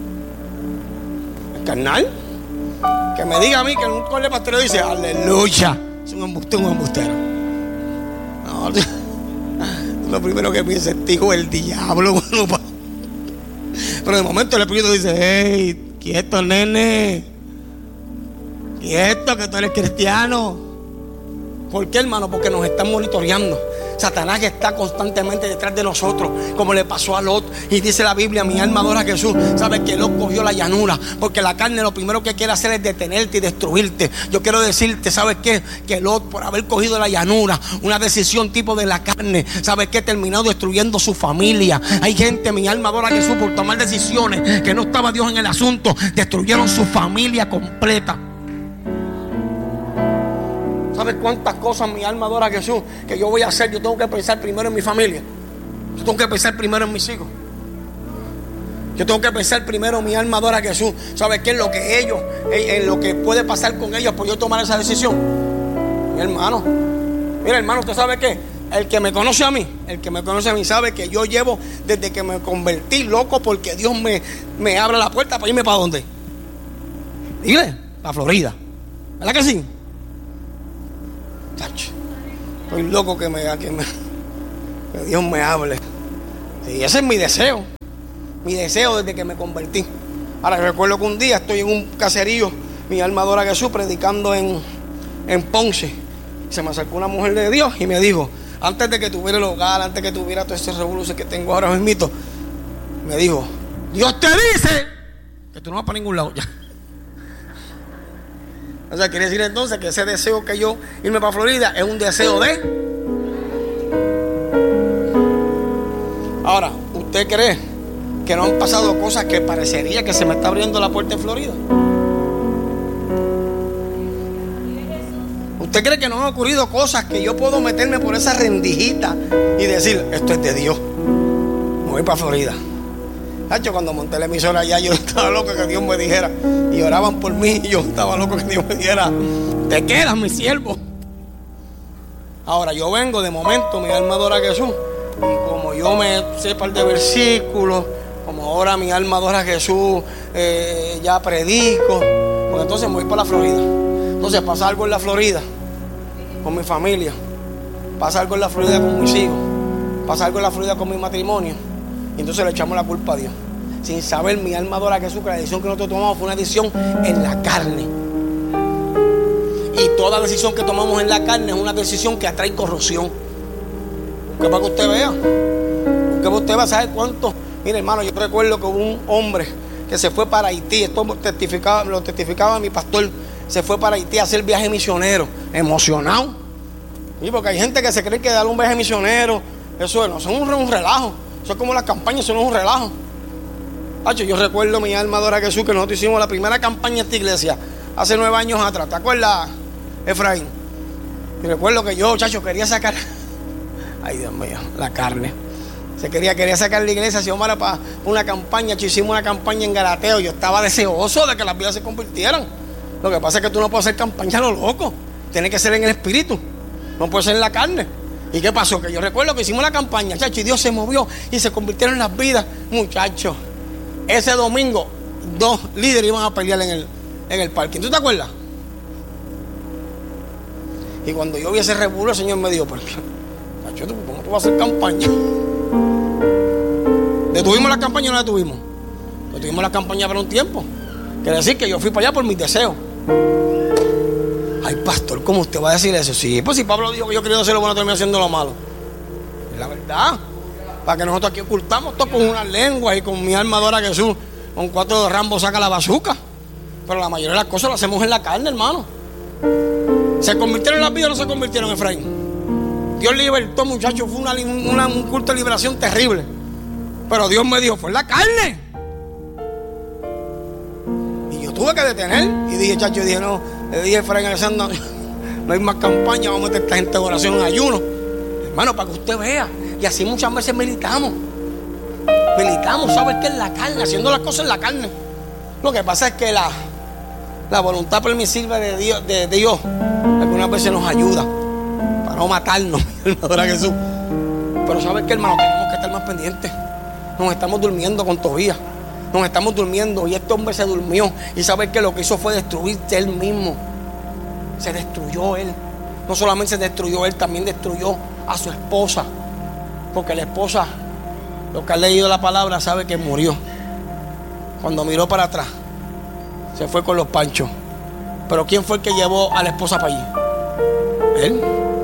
¿El carnal? Que me diga a mí que en un corte de pastelillo dice: aleluya. Es un embustero, un embustero. No, lo primero que piensa es: hijo el diablo. Pero de momento el espíritu dice: hey, quieto, nene. Quieto, que tú eres cristiano. ¿Por qué, hermano? Porque nos están monitoreando. Satanás está constantemente detrás de nosotros, como le pasó a Lot. Y dice la Biblia: mi alma adora a Jesús. Sabe que Lot cogió la llanura, porque la carne lo primero que quiere hacer es detenerte y destruirte. Yo quiero decirte, ¿sabes qué? Que Lot, por haber cogido la llanura, una decisión tipo de la carne, ¿sabes qué? Terminó destruyendo su familia. Hay gente, mi alma adora a Jesús, por tomar decisiones que no estaba Dios en el asunto, destruyeron su familia completa. ¿Sabes cuántas cosas mi alma adora a Jesús que yo voy a hacer? Yo tengo que pensar primero en mi familia. Yo tengo que pensar primero en mis hijos. Yo tengo que pensar primero en mi alma adora a Jesús. ¿Sabes qué es lo que ellos, en lo que puede pasar con ellos por yo tomar esa decisión? Mi hermano, mira, hermano, ¿usted sabe qué? El que me conoce a mí, el que me conoce a mí sabe que yo llevo desde que me convertí loco porque Dios me, me abre la puerta para irme para dónde. Dile, para Florida. ¿Verdad que sí? Estoy loco que, me, que, me, que Dios me hable. Sí, ese es mi deseo. Mi deseo desde que me convertí. Ahora recuerdo que un día estoy en un caserío, mi alma adora a Jesús, predicando en, en Ponce. Se me acercó una mujer de Dios y me dijo: antes de que tuviera el hogar, antes de que tuviera todo este revolución que tengo ahora mismo, me dijo: Dios te dice que tú no vas para ningún lado ya. O sea, quiere decir entonces que ese deseo que yo irme para Florida es un deseo de... Ahora, ¿usted cree que no han pasado cosas que parecería que se me está abriendo la puerta en Florida? ¿Usted cree que no han ocurrido cosas que yo puedo meterme por esa rendijita y decir: esto es de Dios, me voy para Florida? Hacho, cuando monté la emisora allá, yo estaba loco que Dios me dijera, y oraban por mí, y yo estaba loco que Dios me dijera: te quedas, mi siervo. Ahora, yo vengo de momento, mi alma adora a Jesús, y como yo me sé par de versículos, como ahora mi alma adora a Jesús, eh, ya predico, pues entonces me voy para la Florida. Entonces pasa algo en la Florida con mi familia, pasa algo en la Florida con mis hijos, pasa algo en la Florida con mi matrimonio. Y entonces le echamos la culpa a Dios, sin saber, mi alma adora a Jesús, que la decisión que nosotros tomamos fue una decisión en la carne. Y toda decisión que tomamos en la carne es una decisión que atrae corrupción. Que para que usted vea, que usted va a saber cuánto. Mire, hermano, yo recuerdo que hubo un hombre que se fue para Haití. Esto testificaba, lo testificaba mi pastor. Se fue para Haití a hacer viaje misionero, emocionado. Y porque hay gente que se cree que dar un viaje misionero, eso no, son un, un relajo. Eso es como las campañas, eso no es un relajo. Hacho, yo recuerdo, mi alma adora a Jesús, que nosotros hicimos la primera campaña en esta iglesia hace nueve años atrás. ¿Te acuerdas, Efraín? Y recuerdo que yo, chacho, quería sacar, ay Dios mío, la carne. Se quería, quería sacar la iglesia, si Omar, para una campaña. Hicimos una campaña en Galateo. Yo estaba deseoso de que las vidas se convirtieran. Lo que pasa es que tú no puedes hacer campaña a lo loco. Tiene que ser en el espíritu, no puede ser en la carne. ¿Y qué pasó? Que yo recuerdo que hicimos la campaña, chacho, y Dios se movió y se convirtieron en las vidas. Muchachos, ese domingo dos líderes iban a pelear en el, en el parque. ¿Tú te acuerdas? Y cuando yo vi ese revuelo, el Señor me dijo: pero, chacho, ¿cómo tú vas a hacer campaña? ¿Detuvimos la campaña o no la detuvimos? Detuvimos la campaña por un tiempo. Quiere decir que yo fui para allá por mis deseos. Ay, pastor, ¿cómo usted va a decir eso? Sí, pues si Pablo dijo que yo quería hacer lo bueno, terminé haciendo lo malo. Es la verdad. Para que nosotros aquí ocultamos todo con una lengua y con mi alma adora a Jesús. Con cuatro de Rambo saca la bazuca. Pero la mayoría de las cosas las hacemos en la carne, hermano. ¿Se convirtieron en las vidas o no se convirtieron, Efraín? Dios libertó, muchachos. Fue una, una, un culto de liberación terrible. Pero Dios me dijo: fue en la carne. Y yo tuve que detener. Y dije, chacho, dije, no. Le dije a Efraín Alexander: no hay más campaña, vamos a meter a esta gente en oración, en ayuno. Hermano, para que usted vea. Y así muchas veces militamos. Militamos, ¿sabes qué? En la carne, haciendo las cosas en la carne. Lo que pasa es que la, La voluntad permisiva de Dios, de Dios algunas veces nos ayuda para no matarnos, mi alma de Jesús. Pero ¿sabes qué, hermano? Tenemos que estar más pendientes. Nos estamos durmiendo con Tobías. Nos estamos durmiendo y este hombre se durmió. Y ¿sabes qué? Lo que hizo fue destruirse él mismo. Se destruyó él. No solamente se destruyó él, también destruyó a su esposa. Porque la esposa, lo que ha leído la palabra, sabe que murió. Cuando miró para atrás, se fue con los panchos. Pero ¿quién fue el que llevó a la esposa para allí? Él.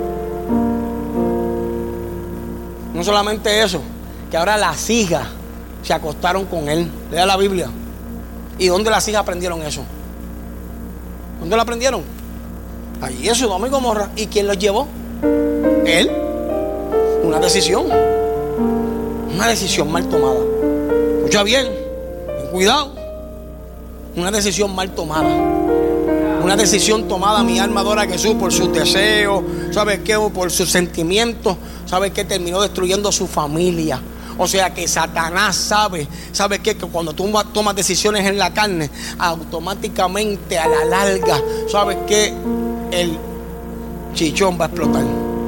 No solamente eso, que ahora las hijas se acostaron con él. Lea la Biblia. ¿Y dónde las hijas aprendieron eso? ¿Dónde lo aprendieron? Allí en Sodoma y Gomorra. ¿Y quién los llevó? Él. Una decisión. Una decisión mal tomada. Escucha bien, ten cuidado. Una decisión mal tomada. Una decisión tomada, mi alma adora a Jesús, por sus deseos, ¿sabes qué? Por sus sentimientos, ¿sabes qué? Terminó destruyendo su familia. O sea que Satanás sabe, ¿sabes qué? Que cuando tú tomas decisiones en la carne, automáticamente a la larga, ¿sabes qué? El chichón va a explotar.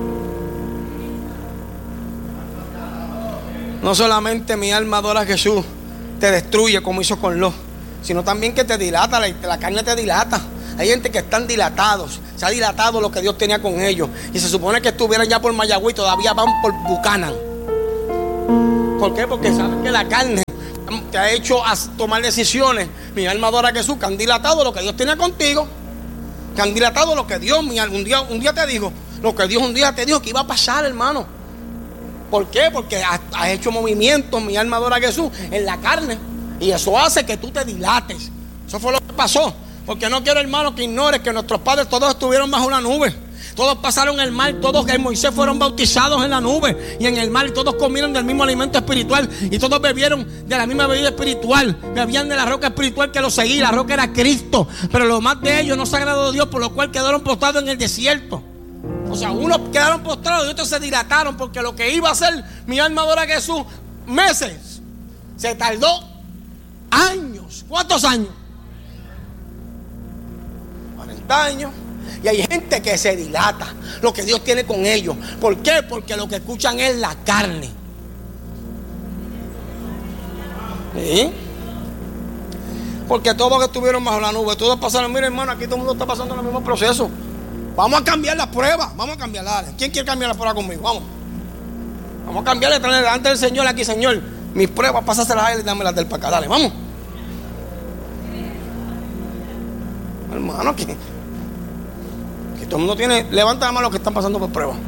No solamente mi alma adora a Jesús te destruye como hizo con Lot, sino también que te dilata, la, la carne te dilata. Hay gente que están dilatados, se ha dilatado lo que Dios tenía con ellos. Y se supone que estuvieran ya por Mayagüez y todavía van por Buchanan. ¿Por qué? Porque sabes que la carne te ha hecho a tomar decisiones. Mi alma adora a Jesús, que han dilatado lo que Dios tenía contigo. Que han dilatado lo que Dios mi, un, día, un día te dijo. Lo que Dios un día te dijo que iba a pasar, hermano. ¿Por qué? Porque has, has hecho movimientos, mi alma adora a Jesús, en la carne. Y eso hace que tú te dilates. Eso fue lo que pasó. Porque no quiero, hermano, que ignores que nuestros padres todos estuvieron bajo una nube. Todos pasaron el mar, todos en Moisés fueron bautizados en la nube y en el mar, y todos comieron del mismo alimento espiritual y todos bebieron de la misma bebida espiritual. Bebían de la roca espiritual que los seguía. La roca era Cristo, pero lo más de ellos no se agradó a Dios, por lo cual quedaron postrados en el desierto. O sea, unos quedaron postrados y otros se dilataron, porque lo que iba a ser mi alma adora a Jesús meses, se tardó años. ¿Cuántos años? cuarenta años. Y hay gente que se dilata lo que Dios tiene con ellos. ¿Por qué? Porque lo que escuchan es la carne. ¿Sí? Porque todos que estuvieron bajo la nube, todos pasaron. Mira, hermano, aquí todo el mundo está pasando el mismo proceso. Vamos a cambiar las pruebas. Vamos a cambiarlas. ¿Quién quiere cambiar las pruebas conmigo? Vamos. Vamos a cambiarle, traerle delante del Señor aquí, Señor. Mis pruebas, pásaselas a Él y dámelas del para acá. Dale, vamos. Hermano, que, que todo el mundo tiene. Levanta la mano los que están pasando por pruebas.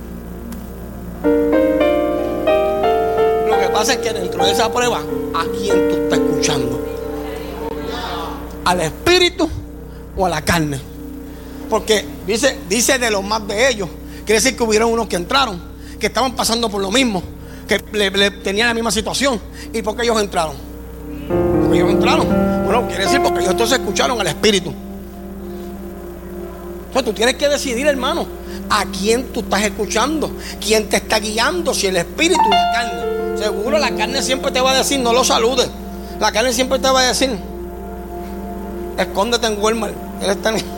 Lo que pasa es que dentro de esa prueba, ¿a quién tú estás escuchando? ¿Al espíritu o a la carne? Porque dice, dice de los más de ellos. Quiere decir que hubieron unos que entraron, que estaban pasando por lo mismo, que le, le tenían la misma situación. ¿Y por qué ellos entraron? Porque ellos entraron. Bueno, quiere decir porque ellos entonces escucharon al espíritu. Entonces tú tienes que decidir, hermano, a quién tú estás escuchando, quién te está guiando, si el espíritu o la carne. Seguro la carne siempre te va a decir, no lo saludes. La carne siempre te va a decir, escóndete en Walmart. Él está en...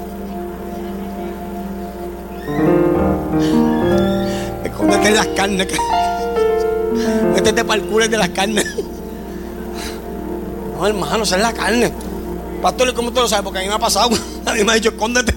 Escóndete en las carnes. Métete para el culo de las carnes. No, hermano, esa es la carne. Pastor, ¿y cómo usted lo sabe? Porque a mí me ha pasado. A mí me ha dicho, escóndete.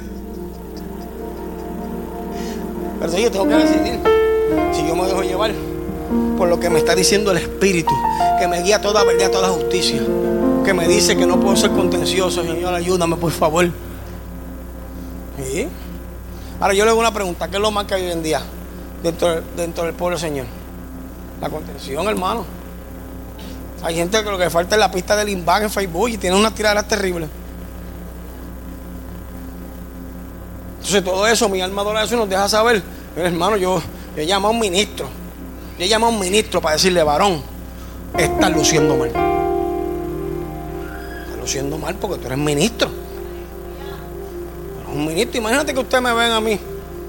Pero sí, yo tengo que decidir si yo me dejo llevar por lo que me está diciendo el Espíritu, que me guía a toda verdad, a toda justicia, que me dice que no puedo ser contencioso. Señor, ayúdame, por favor. ¿Sí? Ahora yo le hago una pregunta. ¿Qué es lo más que hay hoy en día dentro, dentro del pueblo del Señor? La contención, hermano. Hay gente que lo que falta es la pista del Inbac en Facebook y tiene unas tiraderas terribles. Entonces todo eso, mi alma adora eso, nos deja saber. Mira, hermano, yo, yo he llamado a un ministro. Yo he llamado a un ministro para decirle, varón, estás luciendo mal. Estás luciendo mal porque tú eres ministro. Un ministro, imagínate que ustedes me ven a mí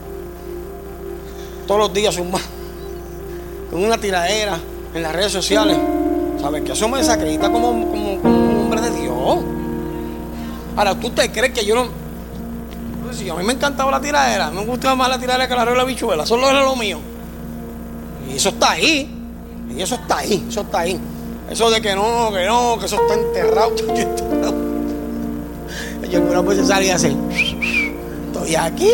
todos los días con una tiradera en las redes sociales. ¿Sabes que eso me desacredita como, como, como un hombre de Dios? Ahora, ¿tú te crees que yo no? Pues, si a mí me encantaba la tiradera, me gustaba más la tiradera que la regla bichuela, eso era lo mío. Y eso está ahí. Y eso está ahí, eso está ahí. Eso de que no, que no, que eso está enterrado. Yo algunas veces salía a hacer, estoy aquí.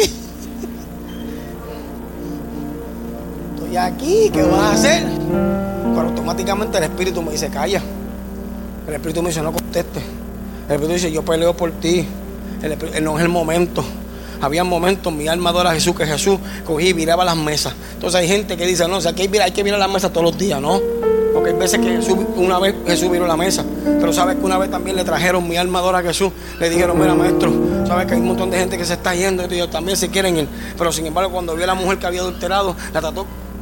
Estoy aquí, ¿qué vas a hacer? Pero automáticamente el Espíritu me dice, calla. El Espíritu me dice, no conteste. El Espíritu dice, yo peleo por ti. El Espíritu, no es el momento. Había momentos, mi alma adora a Jesús, que Jesús cogía y viraba las mesas. Entonces hay gente que dice, no, o sea, que hay, hay que virar las mesas todos los días, ¿no? Porque hay veces que Jesús, una vez Jesús viró la mesa. Pero sabes que una vez también le trajeron mi alma adora a Jesús. Le dijeron, mira maestro, sabes que hay un montón de gente que se está yendo. Y ellos también se quieren ir. Pero sin embargo, cuando vio a la mujer que había adulterado, la trató.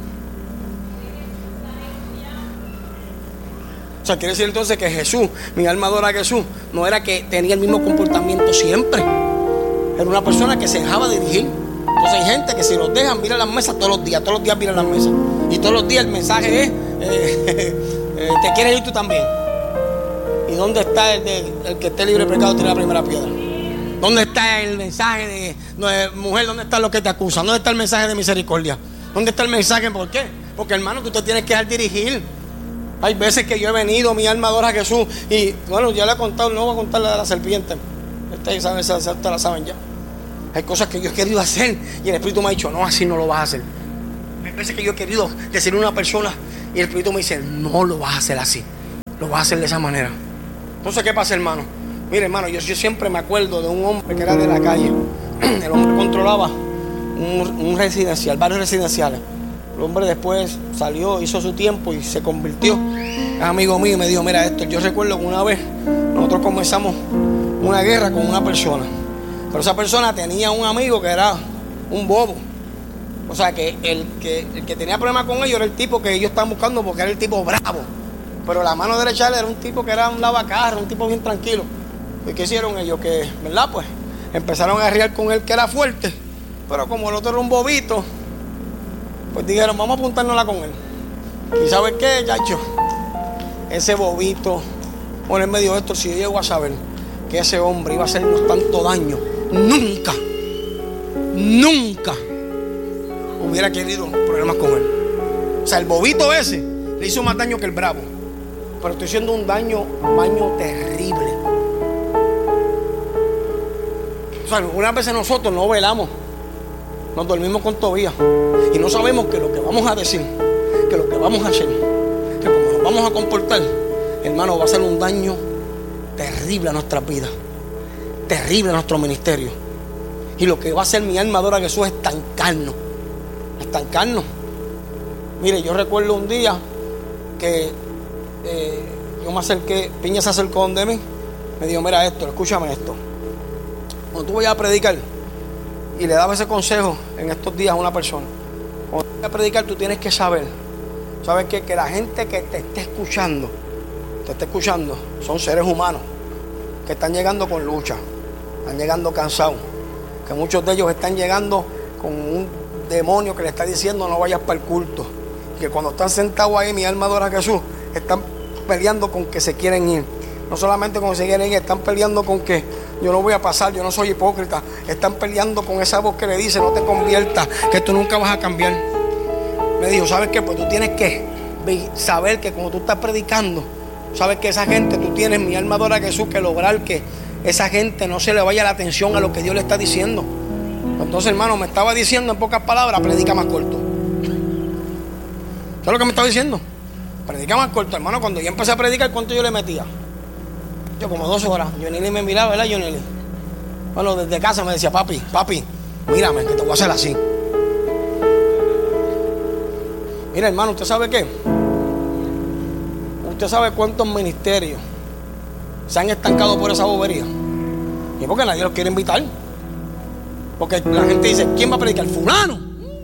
O sea, quiere decir entonces que Jesús, mi alma adora a Jesús, no era que tenía el mismo comportamiento siempre. Era una persona que se dejaba dirigir. Entonces hay gente que si los dejan, mira las mesas todos los días, todos los días mira las mesas. Y todos los días el mensaje es, eh, eh, te quieres ir tú también. ¿Y dónde está el, de, el que esté libre de pecado tiene la primera piedra? ¿Dónde está el mensaje de, no, de mujer, dónde están los que te acusan? ¿Dónde está el mensaje de misericordia? ¿Dónde está el mensaje? ¿Por qué? Porque hermano, tú te tienes que dejar dirigir. Hay veces que yo he venido, mi alma adora a Jesús. Y bueno, ya le he contado, no voy a contar la de la serpiente. Ustedes saben, ustedes la saben ya. Hay cosas que yo he querido hacer y el Espíritu me ha dicho, no, así no lo vas a hacer. Hay veces que yo he querido decirle a una persona y el Espíritu me dice, no lo vas a hacer así. Lo vas a hacer de esa manera. Entonces, ¿qué pasa, hermano? Mire, hermano, yo, yo siempre me acuerdo de un hombre que era de la calle. El hombre controlaba un, un residencial, varios residenciales. El hombre después salió, hizo su tiempo y se convirtió. Es amigo mío y me dijo, mira esto, yo recuerdo que una vez nosotros comenzamos una guerra con una persona. Pero esa persona tenía un amigo que era un bobo. O sea, que el que, el que tenía problemas con ellos era el tipo que ellos estaban buscando porque era el tipo bravo. Pero la mano derecha era un tipo que era un lavacarro, un tipo bien tranquilo. ¿Y qué hicieron ellos? Que, ¿verdad? Pues empezaron a arriar con él que era fuerte. Pero como el otro era un bobito, pues dijeron, vamos a apuntárnosla con él. ¿Y sabes qué, chacho? Ese bobito, bueno, él me dijo esto, si yo llego a saber que ese hombre iba a hacernos tanto daño, nunca, nunca hubiera querido problemas con él. O sea, el bobito ese le hizo más daño que el bravo. Pero estoy haciendo un daño, un daño terrible. O sea, algunas veces nosotros no velamos. Nos dormimos con Tobías y no sabemos que lo que vamos a decir, que lo que vamos a hacer, que como nos vamos a comportar, hermano, va a ser un daño terrible a nuestras vidas, terrible a nuestro ministerio. Y lo que va a hacer mi alma adora a Jesús es estancarnos, estancarnos. Mire, yo recuerdo un día que eh, yo me acerqué, Piña se acercó de mí, me dijo, mira esto, escúchame esto. Cuando tú vayas a predicar, y le daba ese consejo en estos días a una persona, cuando tú vayas a predicar, tú tienes que saber, ¿sabes qué? Que la gente que te esté escuchando, te esté escuchando, son seres humanos que están llegando con lucha, están llegando cansados, que muchos de ellos están llegando con un demonio que le está diciendo no vayas para el culto, que cuando están sentados ahí, mi alma adora a Jesús, están peleando con que se quieren ir. No solamente con que se quieren ir, están peleando con que yo no voy a pasar, yo no soy hipócrita. Están peleando con esa voz que le dice no te conviertas, que tú nunca vas a cambiar. Me dijo, ¿sabes qué? Pues tú tienes que saber que cuando tú estás predicando, sabes que esa gente, tú tienes, mi alma adora a Jesús, que lograr que esa gente no se le vaya la atención a lo que Dios le está diciendo. Entonces, hermano, me estaba diciendo en pocas palabras, predica más corto. ¿Sabes lo que me estaba diciendo? Predica más corto, hermano. Cuando yo empecé a predicar, ¿cuánto yo le metía? Yo como dos horas. Yoneli me miraba, ¿verdad, Yoneli? Bueno, desde casa me decía, papi, papi, mírame, que te voy a hacer así. Mira, hermano, ¿usted sabe qué? ¿Usted sabe cuántos ministerios se han estancado por esa bobería? Y porque nadie los quiere invitar. Porque la gente dice, ¿quién va a predicar? Fulano.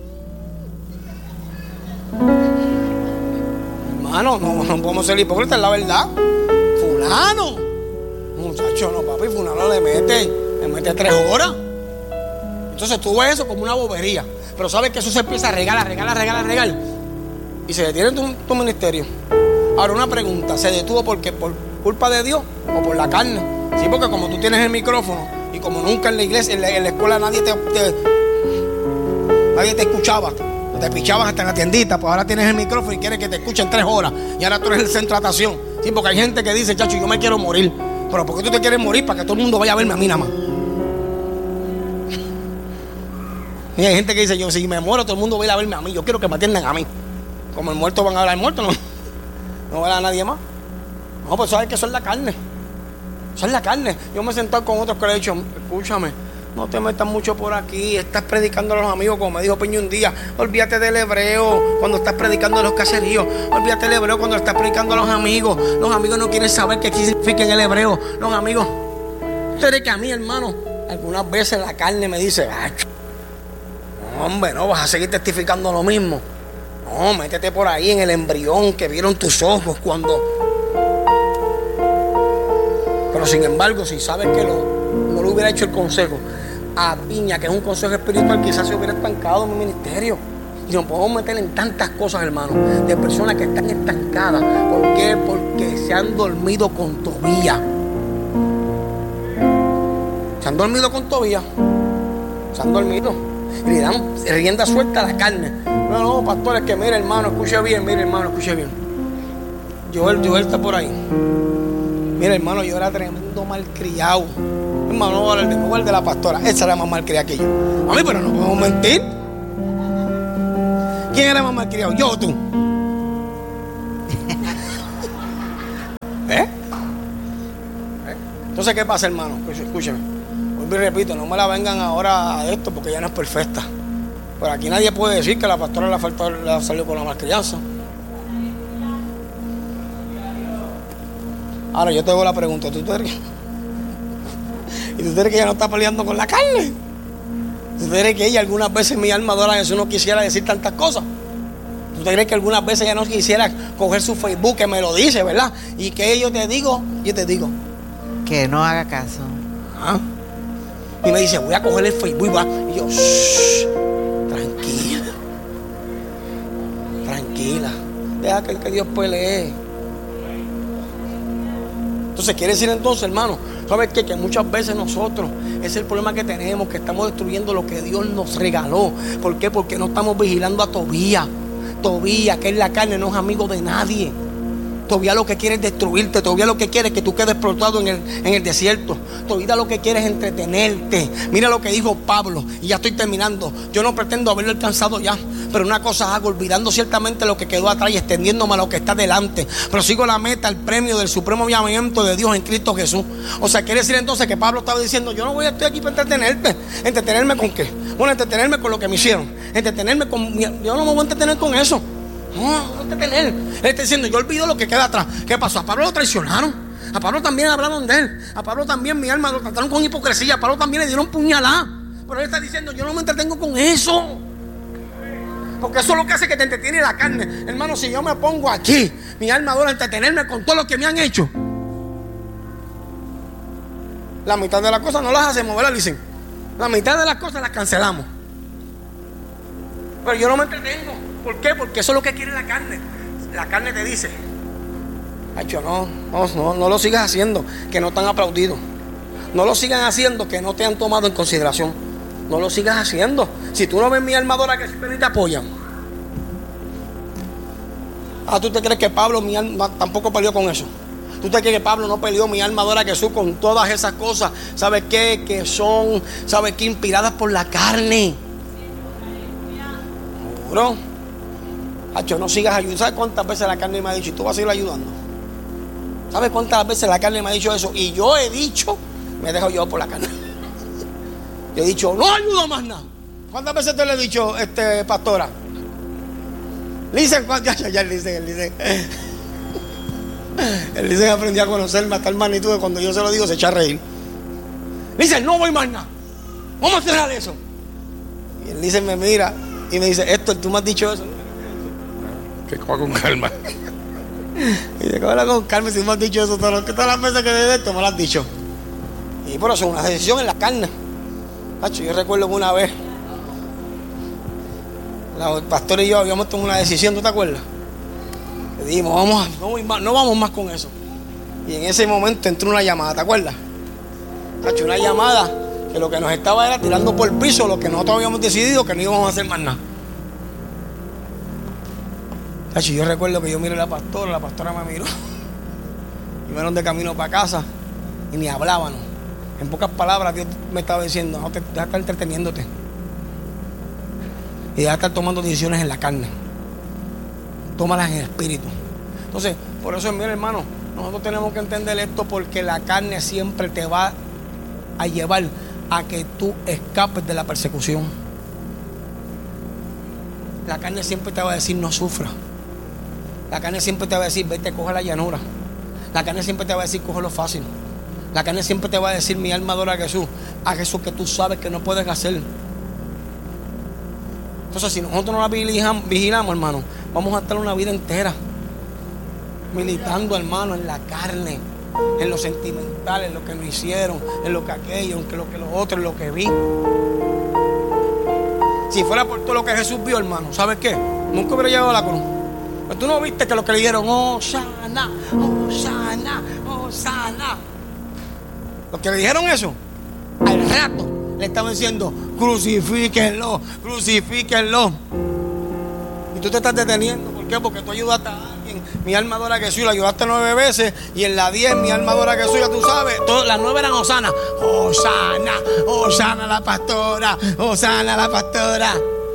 Hermano, no, no podemos ser hipócritas, es la verdad. Fulano. Muchacho, no, papi, fulano le mete, le mete tres horas. Entonces tú ves eso como una bobería. Pero sabes que eso se empieza a regalar, regalar, regalar, regalar. Y se detiene tu, tu ministerio. Ahora una pregunta, ¿se detuvo porque por culpa de Dios o por la carne? Sí, porque como tú tienes el micrófono y como nunca en la iglesia, en la, en la escuela nadie te, te nadie te escuchaba, te pichaban hasta en la tiendita, pues ahora tienes el micrófono y quieres que te escuchen tres horas y ahora tú eres el centro de atención. Sí, porque hay gente que dice, chacho, yo me quiero morir. Pero ¿por qué tú te quieres morir? Para que todo el mundo vaya a verme a mí nada más. Y hay gente que dice, yo si me muero todo el mundo va a ir a verme a mí, yo quiero que me atiendan a mí. Como el muerto van a hablar al muerto, no, no va a ver a nadie más. No, pues sabes que eso es la carne. Eso es la carne. Yo me he sentado con otros que le he dicho, escúchame, no te metas mucho por aquí, estás predicando a los amigos, como me dijo Peña un día, olvídate del hebreo cuando estás predicando a los caseríos, olvídate del hebreo cuando estás predicando a los amigos. Los amigos no quieren saber qué significa en el hebreo. Los amigos, ustedes que a mí, hermano, algunas veces la carne me dice, ay, hombre, no vas a seguir testificando lo mismo. No, métete por ahí en el embrión que vieron tus ojos cuando... Pero sin embargo, si sabes que lo, no le hubiera hecho el consejo a Piña, que es un consejo espiritual, quizás se hubiera estancado en mi ministerio. Y nos podemos meter en tantas cosas, hermano, de personas que están estancadas. ¿Por qué? Porque se han dormido con Tobías. Se han dormido con Tobías. Se han dormido. Y le dan rienda suelta a la carne. No, no, pastores, que mire, hermano, escuche bien, mire, hermano, escuche bien. Joel, Joel está por ahí. Mira, hermano, yo era tremendo malcriado. Hermano, no el de, no el de la pastora. Esa era más malcriada que yo. A mí, pero no podemos mentir. ¿Quién era más malcriado? ¿Yo o tú? ¿Eh? ¿Eh? Entonces, ¿qué pasa, hermano? Escúcheme. Vuelvo y repito, no me la vengan ahora a esto porque ya no es perfecta. Pero aquí nadie puede decir que la pastora le, faltó, le salió con la malcrianza. Ahora yo te hago la pregunta, ¿tú crees que... ¿Y tú crees que ella no está peleando con la carne? ¿Tú crees que ella algunas veces mi alma adora a Jesús no quisiera decir tantas cosas? ¿Tú te crees que algunas veces ella no quisiera coger su Facebook, que me lo dice, verdad? Y que yo te digo, yo te digo que no haga caso. ¿Ah? Y me dice, voy a coger el Facebook y va. Y yo, shh, tranquila, tranquila, deja que, que Dios pelee. Entonces quiere decir entonces, hermano, ¿sabes qué? Que muchas veces nosotros, ese es el problema que tenemos, que estamos destruyendo lo que Dios nos regaló. ¿Por qué? Porque no estamos vigilando a Tobías. Tobías, que es la carne, no es amigo de nadie. Tobías lo que quiere es destruirte. Tobías lo que quiere es que tú quedes explotado en el, en el desierto. Tobías lo que quiere es entretenerte. Mira lo que dijo Pablo, y ya estoy terminando. Yo no pretendo haberlo alcanzado ya, pero una cosa hago, olvidando ciertamente lo que quedó atrás y extendiéndome a lo que está delante. Pero sigo la meta, el premio del supremo llamamiento de Dios en Cristo Jesús. O sea, quiere decir entonces que Pablo estaba diciendo, yo no voy a estar aquí para entretenerte. ¿Entretenerme con qué? Bueno, entretenerme con lo que me hicieron. Entretenerme con... Yo no me voy a entretener con eso. No, no voy a entretener. Él está diciendo, yo olvido lo que queda atrás. ¿Qué pasó? A Pablo lo traicionaron. A Pablo también hablaron de él. A Pablo también mi alma lo trataron con hipocresía. A Pablo también le dieron puñalada. Pero él está diciendo, yo no me entretengo con eso. Porque eso es lo que hace que te entretiene la carne. Hermano, si yo me pongo aquí, mi alma adora entretenerme con todo lo que me han hecho. La mitad de las cosas no las hacemos, ¿verdad? Dicen, la mitad de las cosas las cancelamos. Pero yo no me entretengo. ¿Por qué? Porque eso es lo que quiere la carne. La carne te dice, Hacho, no, no, no, no lo sigas haciendo, que no te han aplaudido. No lo sigan haciendo, que no te han tomado en consideración. No lo sigas haciendo. Si tú no ves mi armadura que siempre te apoyan. Ah, ¿tú te crees que Pablo mi alma, tampoco peleó con eso? ¿Tú te crees que Pablo no peleó mi alma adora a Jesús con todas esas cosas? ¿Sabes qué? Que son, ¿sabes qué? Inspiradas por la carne. Bro, Hacho, no sigas ayudando. ¿Sabes cuántas veces la carne me ha dicho, y tú vas a seguir ayudando? ¿Sabes cuántas veces la carne me ha dicho eso? Y yo he dicho, me he dejado llevar por la carne. Yo he dicho, no ayudo más nada. ¿Cuántas veces te lo he dicho, este, pastora? Dicen, ya, ya, ya, él dice, él dice. Él dice que aprendí a conocerme a tal magnitud que cuando yo se lo digo se echa a reír. Dice, no voy más nada. Vamos a cerrar eso. Y él dice, me mira y me dice, Héctor, tú me has dicho eso. Que coja con calma. Y dice, coja con calma, si me has dicho eso todas las veces que de esto me lo has dicho. Y por eso es una decisión en la carne. Hacho, yo recuerdo que una vez el pastor y yo habíamos tomado una decisión, ¿tú te acuerdas? Le dijimos, vamos a, no, más, no vamos más con eso. Y en ese momento entró una llamada, ¿te acuerdas? Cacho, una llamada que lo que nos estaba era tirando por el piso lo que nosotros habíamos decidido que no íbamos a hacer más nada. Cacho, yo recuerdo que yo miré a la pastora, la pastora me miró y me de camino para casa y ni hablábamos. En pocas palabras Dios me estaba diciendo, no te, deja de estar entreteniéndote y deja de estar tomando decisiones en la carne, tómalas en el espíritu. Entonces, por eso, mira, hermano, nosotros tenemos que entender esto, porque la carne siempre te va a llevar a que tú escapes de la persecución. La carne siempre te va a decir no sufra. La carne siempre te va a decir vete, coge la llanura. La carne siempre te va a decir coge lo fácil. La carne siempre te va a decir mi alma adora a Jesús, a Jesús que tú sabes que no puedes hacer. Entonces, si nosotros no la vigilamos, vigilamos, hermano, vamos a estar una vida entera militando, hermano, en la carne, en lo sentimental, en lo que nos hicieron, en lo que aquello, en lo que los otros, en lo que vi. Si fuera por todo lo que Jesús vio, hermano, ¿sabes qué? Nunca hubiera llegado a la cruz. Pero tú no viste que lo que le dijeron, oh sana, oh sana, oh sana. Los que le dijeron eso, al rato le estaban diciendo, crucifíquenlo, crucifíquenlo. Y tú te estás deteniendo. ¿Por qué? Porque tú ayudaste a alguien. Mi alma adora a Jesús, la ayudaste nueve veces. Y en la diez, mi alma adora a Jesús, ya tú sabes. Todas las nueve eran Osana. Osana, Osana la pastora, Osana la pastora.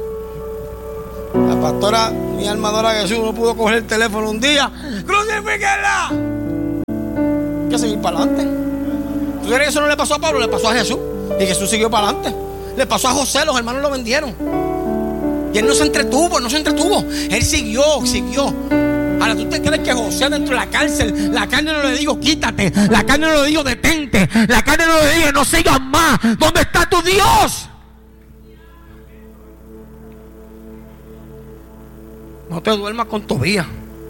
La pastora, mi alma adora a Jesús, no pudo coger el teléfono un día. ¡Crucifíquenla! Hay que seguir para adelante. ¿Tú crees que eso no le pasó a Pablo? Le pasó a Jesús. Y Jesús siguió para adelante. Le pasó a José, los hermanos lo vendieron. Y él no se entretuvo, no se entretuvo. Él siguió, siguió. Ahora, ¿tú te crees que José dentro de la cárcel, la carne no le dijo quítate, la carne no le dijo detente, la carne no le dijo no sigas más? ¿Dónde está tu Dios? No te duermas con Tobías,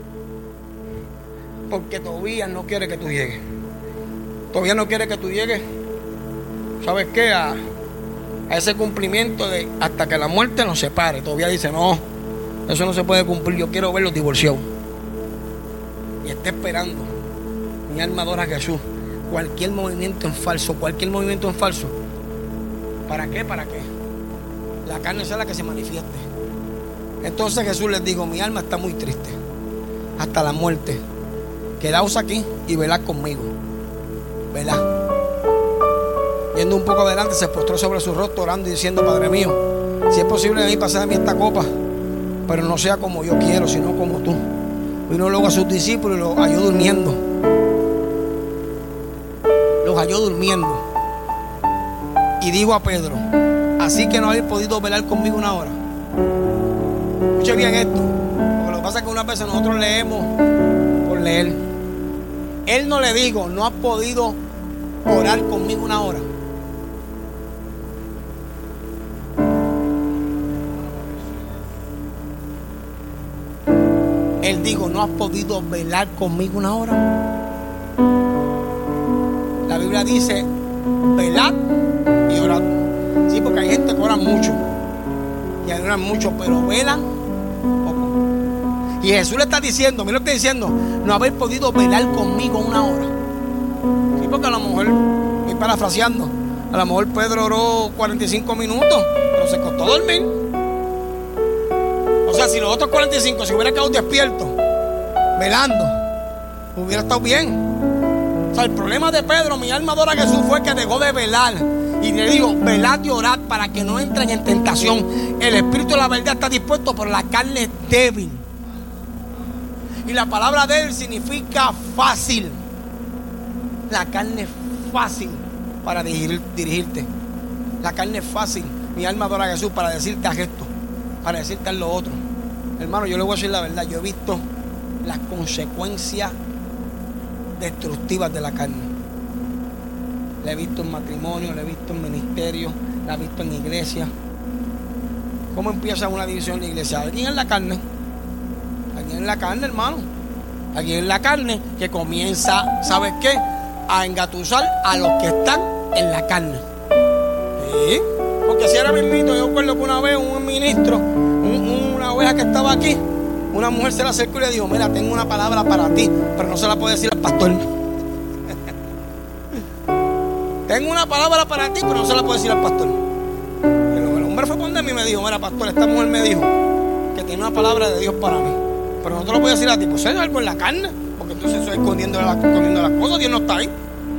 porque Tobías no quiere que tú llegues. Tobías no quiere que tú llegues, ¿sabes qué? A, a ese cumplimiento de hasta que la muerte nos separe. Tobías dice, no, eso no se puede cumplir, yo quiero verlos divorciados. Y está esperando. Mi alma adora a Jesús. Cualquier movimiento en falso, cualquier movimiento en falso. ¿Para qué? ¿Para qué? La carne sea la que se manifieste. Entonces Jesús les dijo, mi alma está muy triste hasta la muerte. Quedaos aquí y velad conmigo. Velad. Yendo un poco adelante, se postró sobre su rostro orando y diciendo, Padre mío, si es posible de mí pasar de mí esta copa, pero no sea como yo quiero, sino como tú. Vino luego a sus discípulos y los halló durmiendo. Los halló durmiendo. Y dijo a Pedro, así que no habéis podido velar conmigo una hora. Escuchen bien esto, porque lo que pasa es que unas veces nosotros leemos por leer. Él no le dijo, no has podido orar conmigo una hora. Él dijo, no has podido velar conmigo una hora. La Biblia dice, velad y orad. Sí, porque hay gente que ora mucho y oran mucho, pero velan poco. Y Jesús le está diciendo, mira lo que está diciendo, no habéis podido velar conmigo una hora. Sí, porque a lo mejor, estoy parafraseando, a lo mejor Pedro oró cuarenta y cinco minutos, pero se costó dormir. O sea, si los otros cuarenta y cinco se hubiera quedado despierto, velando, hubiera estado bien. O sea, el problema de Pedro, mi alma adora a Jesús, fue que dejó de velar. Y le dijo, velad y orad para que no entren en tentación. El espíritu de la verdad está dispuesto, pero la carne es débil. Y la palabra de él significa fácil. La carne es fácil para dirigir, dirigirte. La carne es fácil. Mi alma adora a Jesús para decirte haz esto, para decirte haz lo otro. Hermano, yo le voy a decir la verdad. Yo he visto las consecuencias destructivas de la carne. La he visto en matrimonio, la he visto en ministerio, la he visto en iglesia. ¿Cómo empieza una división en la iglesia? Alguien en la carne. Alguien en la carne, hermano. Alguien en la carne que comienza, ¿sabes qué? A engatusar a los que están en la carne. ¿Sí? Porque si era mismito, yo recuerdo que una vez un ministro, un, una oveja que estaba aquí, una mujer se le acercó y le dijo, mira, tengo una palabra para ti, pero no se la puede decir al pastor. tengo una palabra para ti, pero no se la puedo decir al pastor. El, el hombre fue por mí y me dijo, mira pastor, esta mujer me dijo que tiene una palabra de Dios para mí, pero no te lo voy a decir a ti, pues es algo en la carne, porque entonces estoy escondiendo, la, escondiendo las cosas. Dios no está ahí.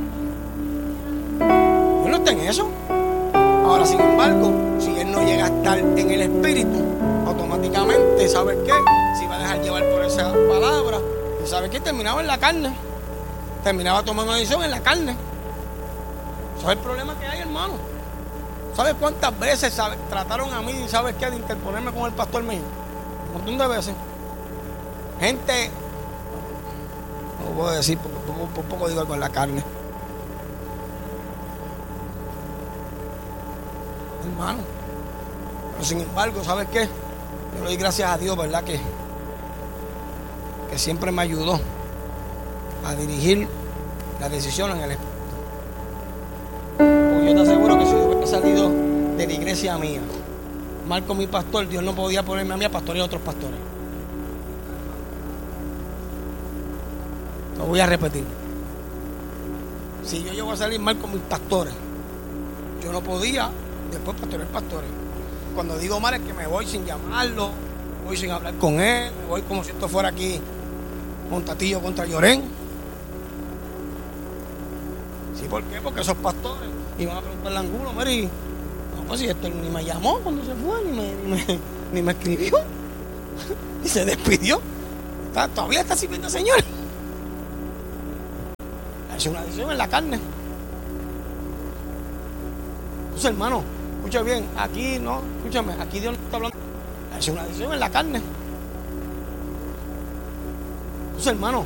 Dios no está en eso. Ahora, sin embargo, si él no llega a estar en el espíritu, automáticamente, ¿sabes qué? Si va a dejar llevar por esa palabra, ¿sabes qué? Terminaba en la carne. Terminaba tomando una decisión en la carne. ¿Sabes el problema que hay, hermano? ¿Sabes cuántas veces sabe, trataron a mí, ¿sabes qué? De interponerme con el pastor mío. Un montón de veces. Gente, no puedo decir, porque por, por poco digo algo en la carne. Hermano. Pero sin embargo, ¿sabes qué? Yo le doy gracias a Dios, ¿verdad? Que, que siempre me ayudó a dirigir la decisión en el espíritu. Porque yo te aseguro que si yo hubiera salido de la iglesia mía, mal con mi pastor, Dios no podía ponerme a mí a pastorear a otros pastores. Lo voy a repetir. Si yo llego a salir mal con mis pastores, yo no podía después pastorear pastores. Cuando digo mal es que me voy sin llamarlo, voy sin hablar con él, me voy como si esto fuera aquí un Tatillo contra Llorén. Sí, ¿por qué? Porque esos pastores iban a preguntarle a Angulo, Mary, no, pues si esto ni me llamó cuando se fue, ni me, ni me, ni me escribió, ni se despidió. Está, todavía está sirviendo al Señor. Es una decisión en la carne. Entonces, hermano, escucha bien, aquí no, escúchame, aquí Dios no está hablando. Es una decisión en la carne. Entonces, hermano,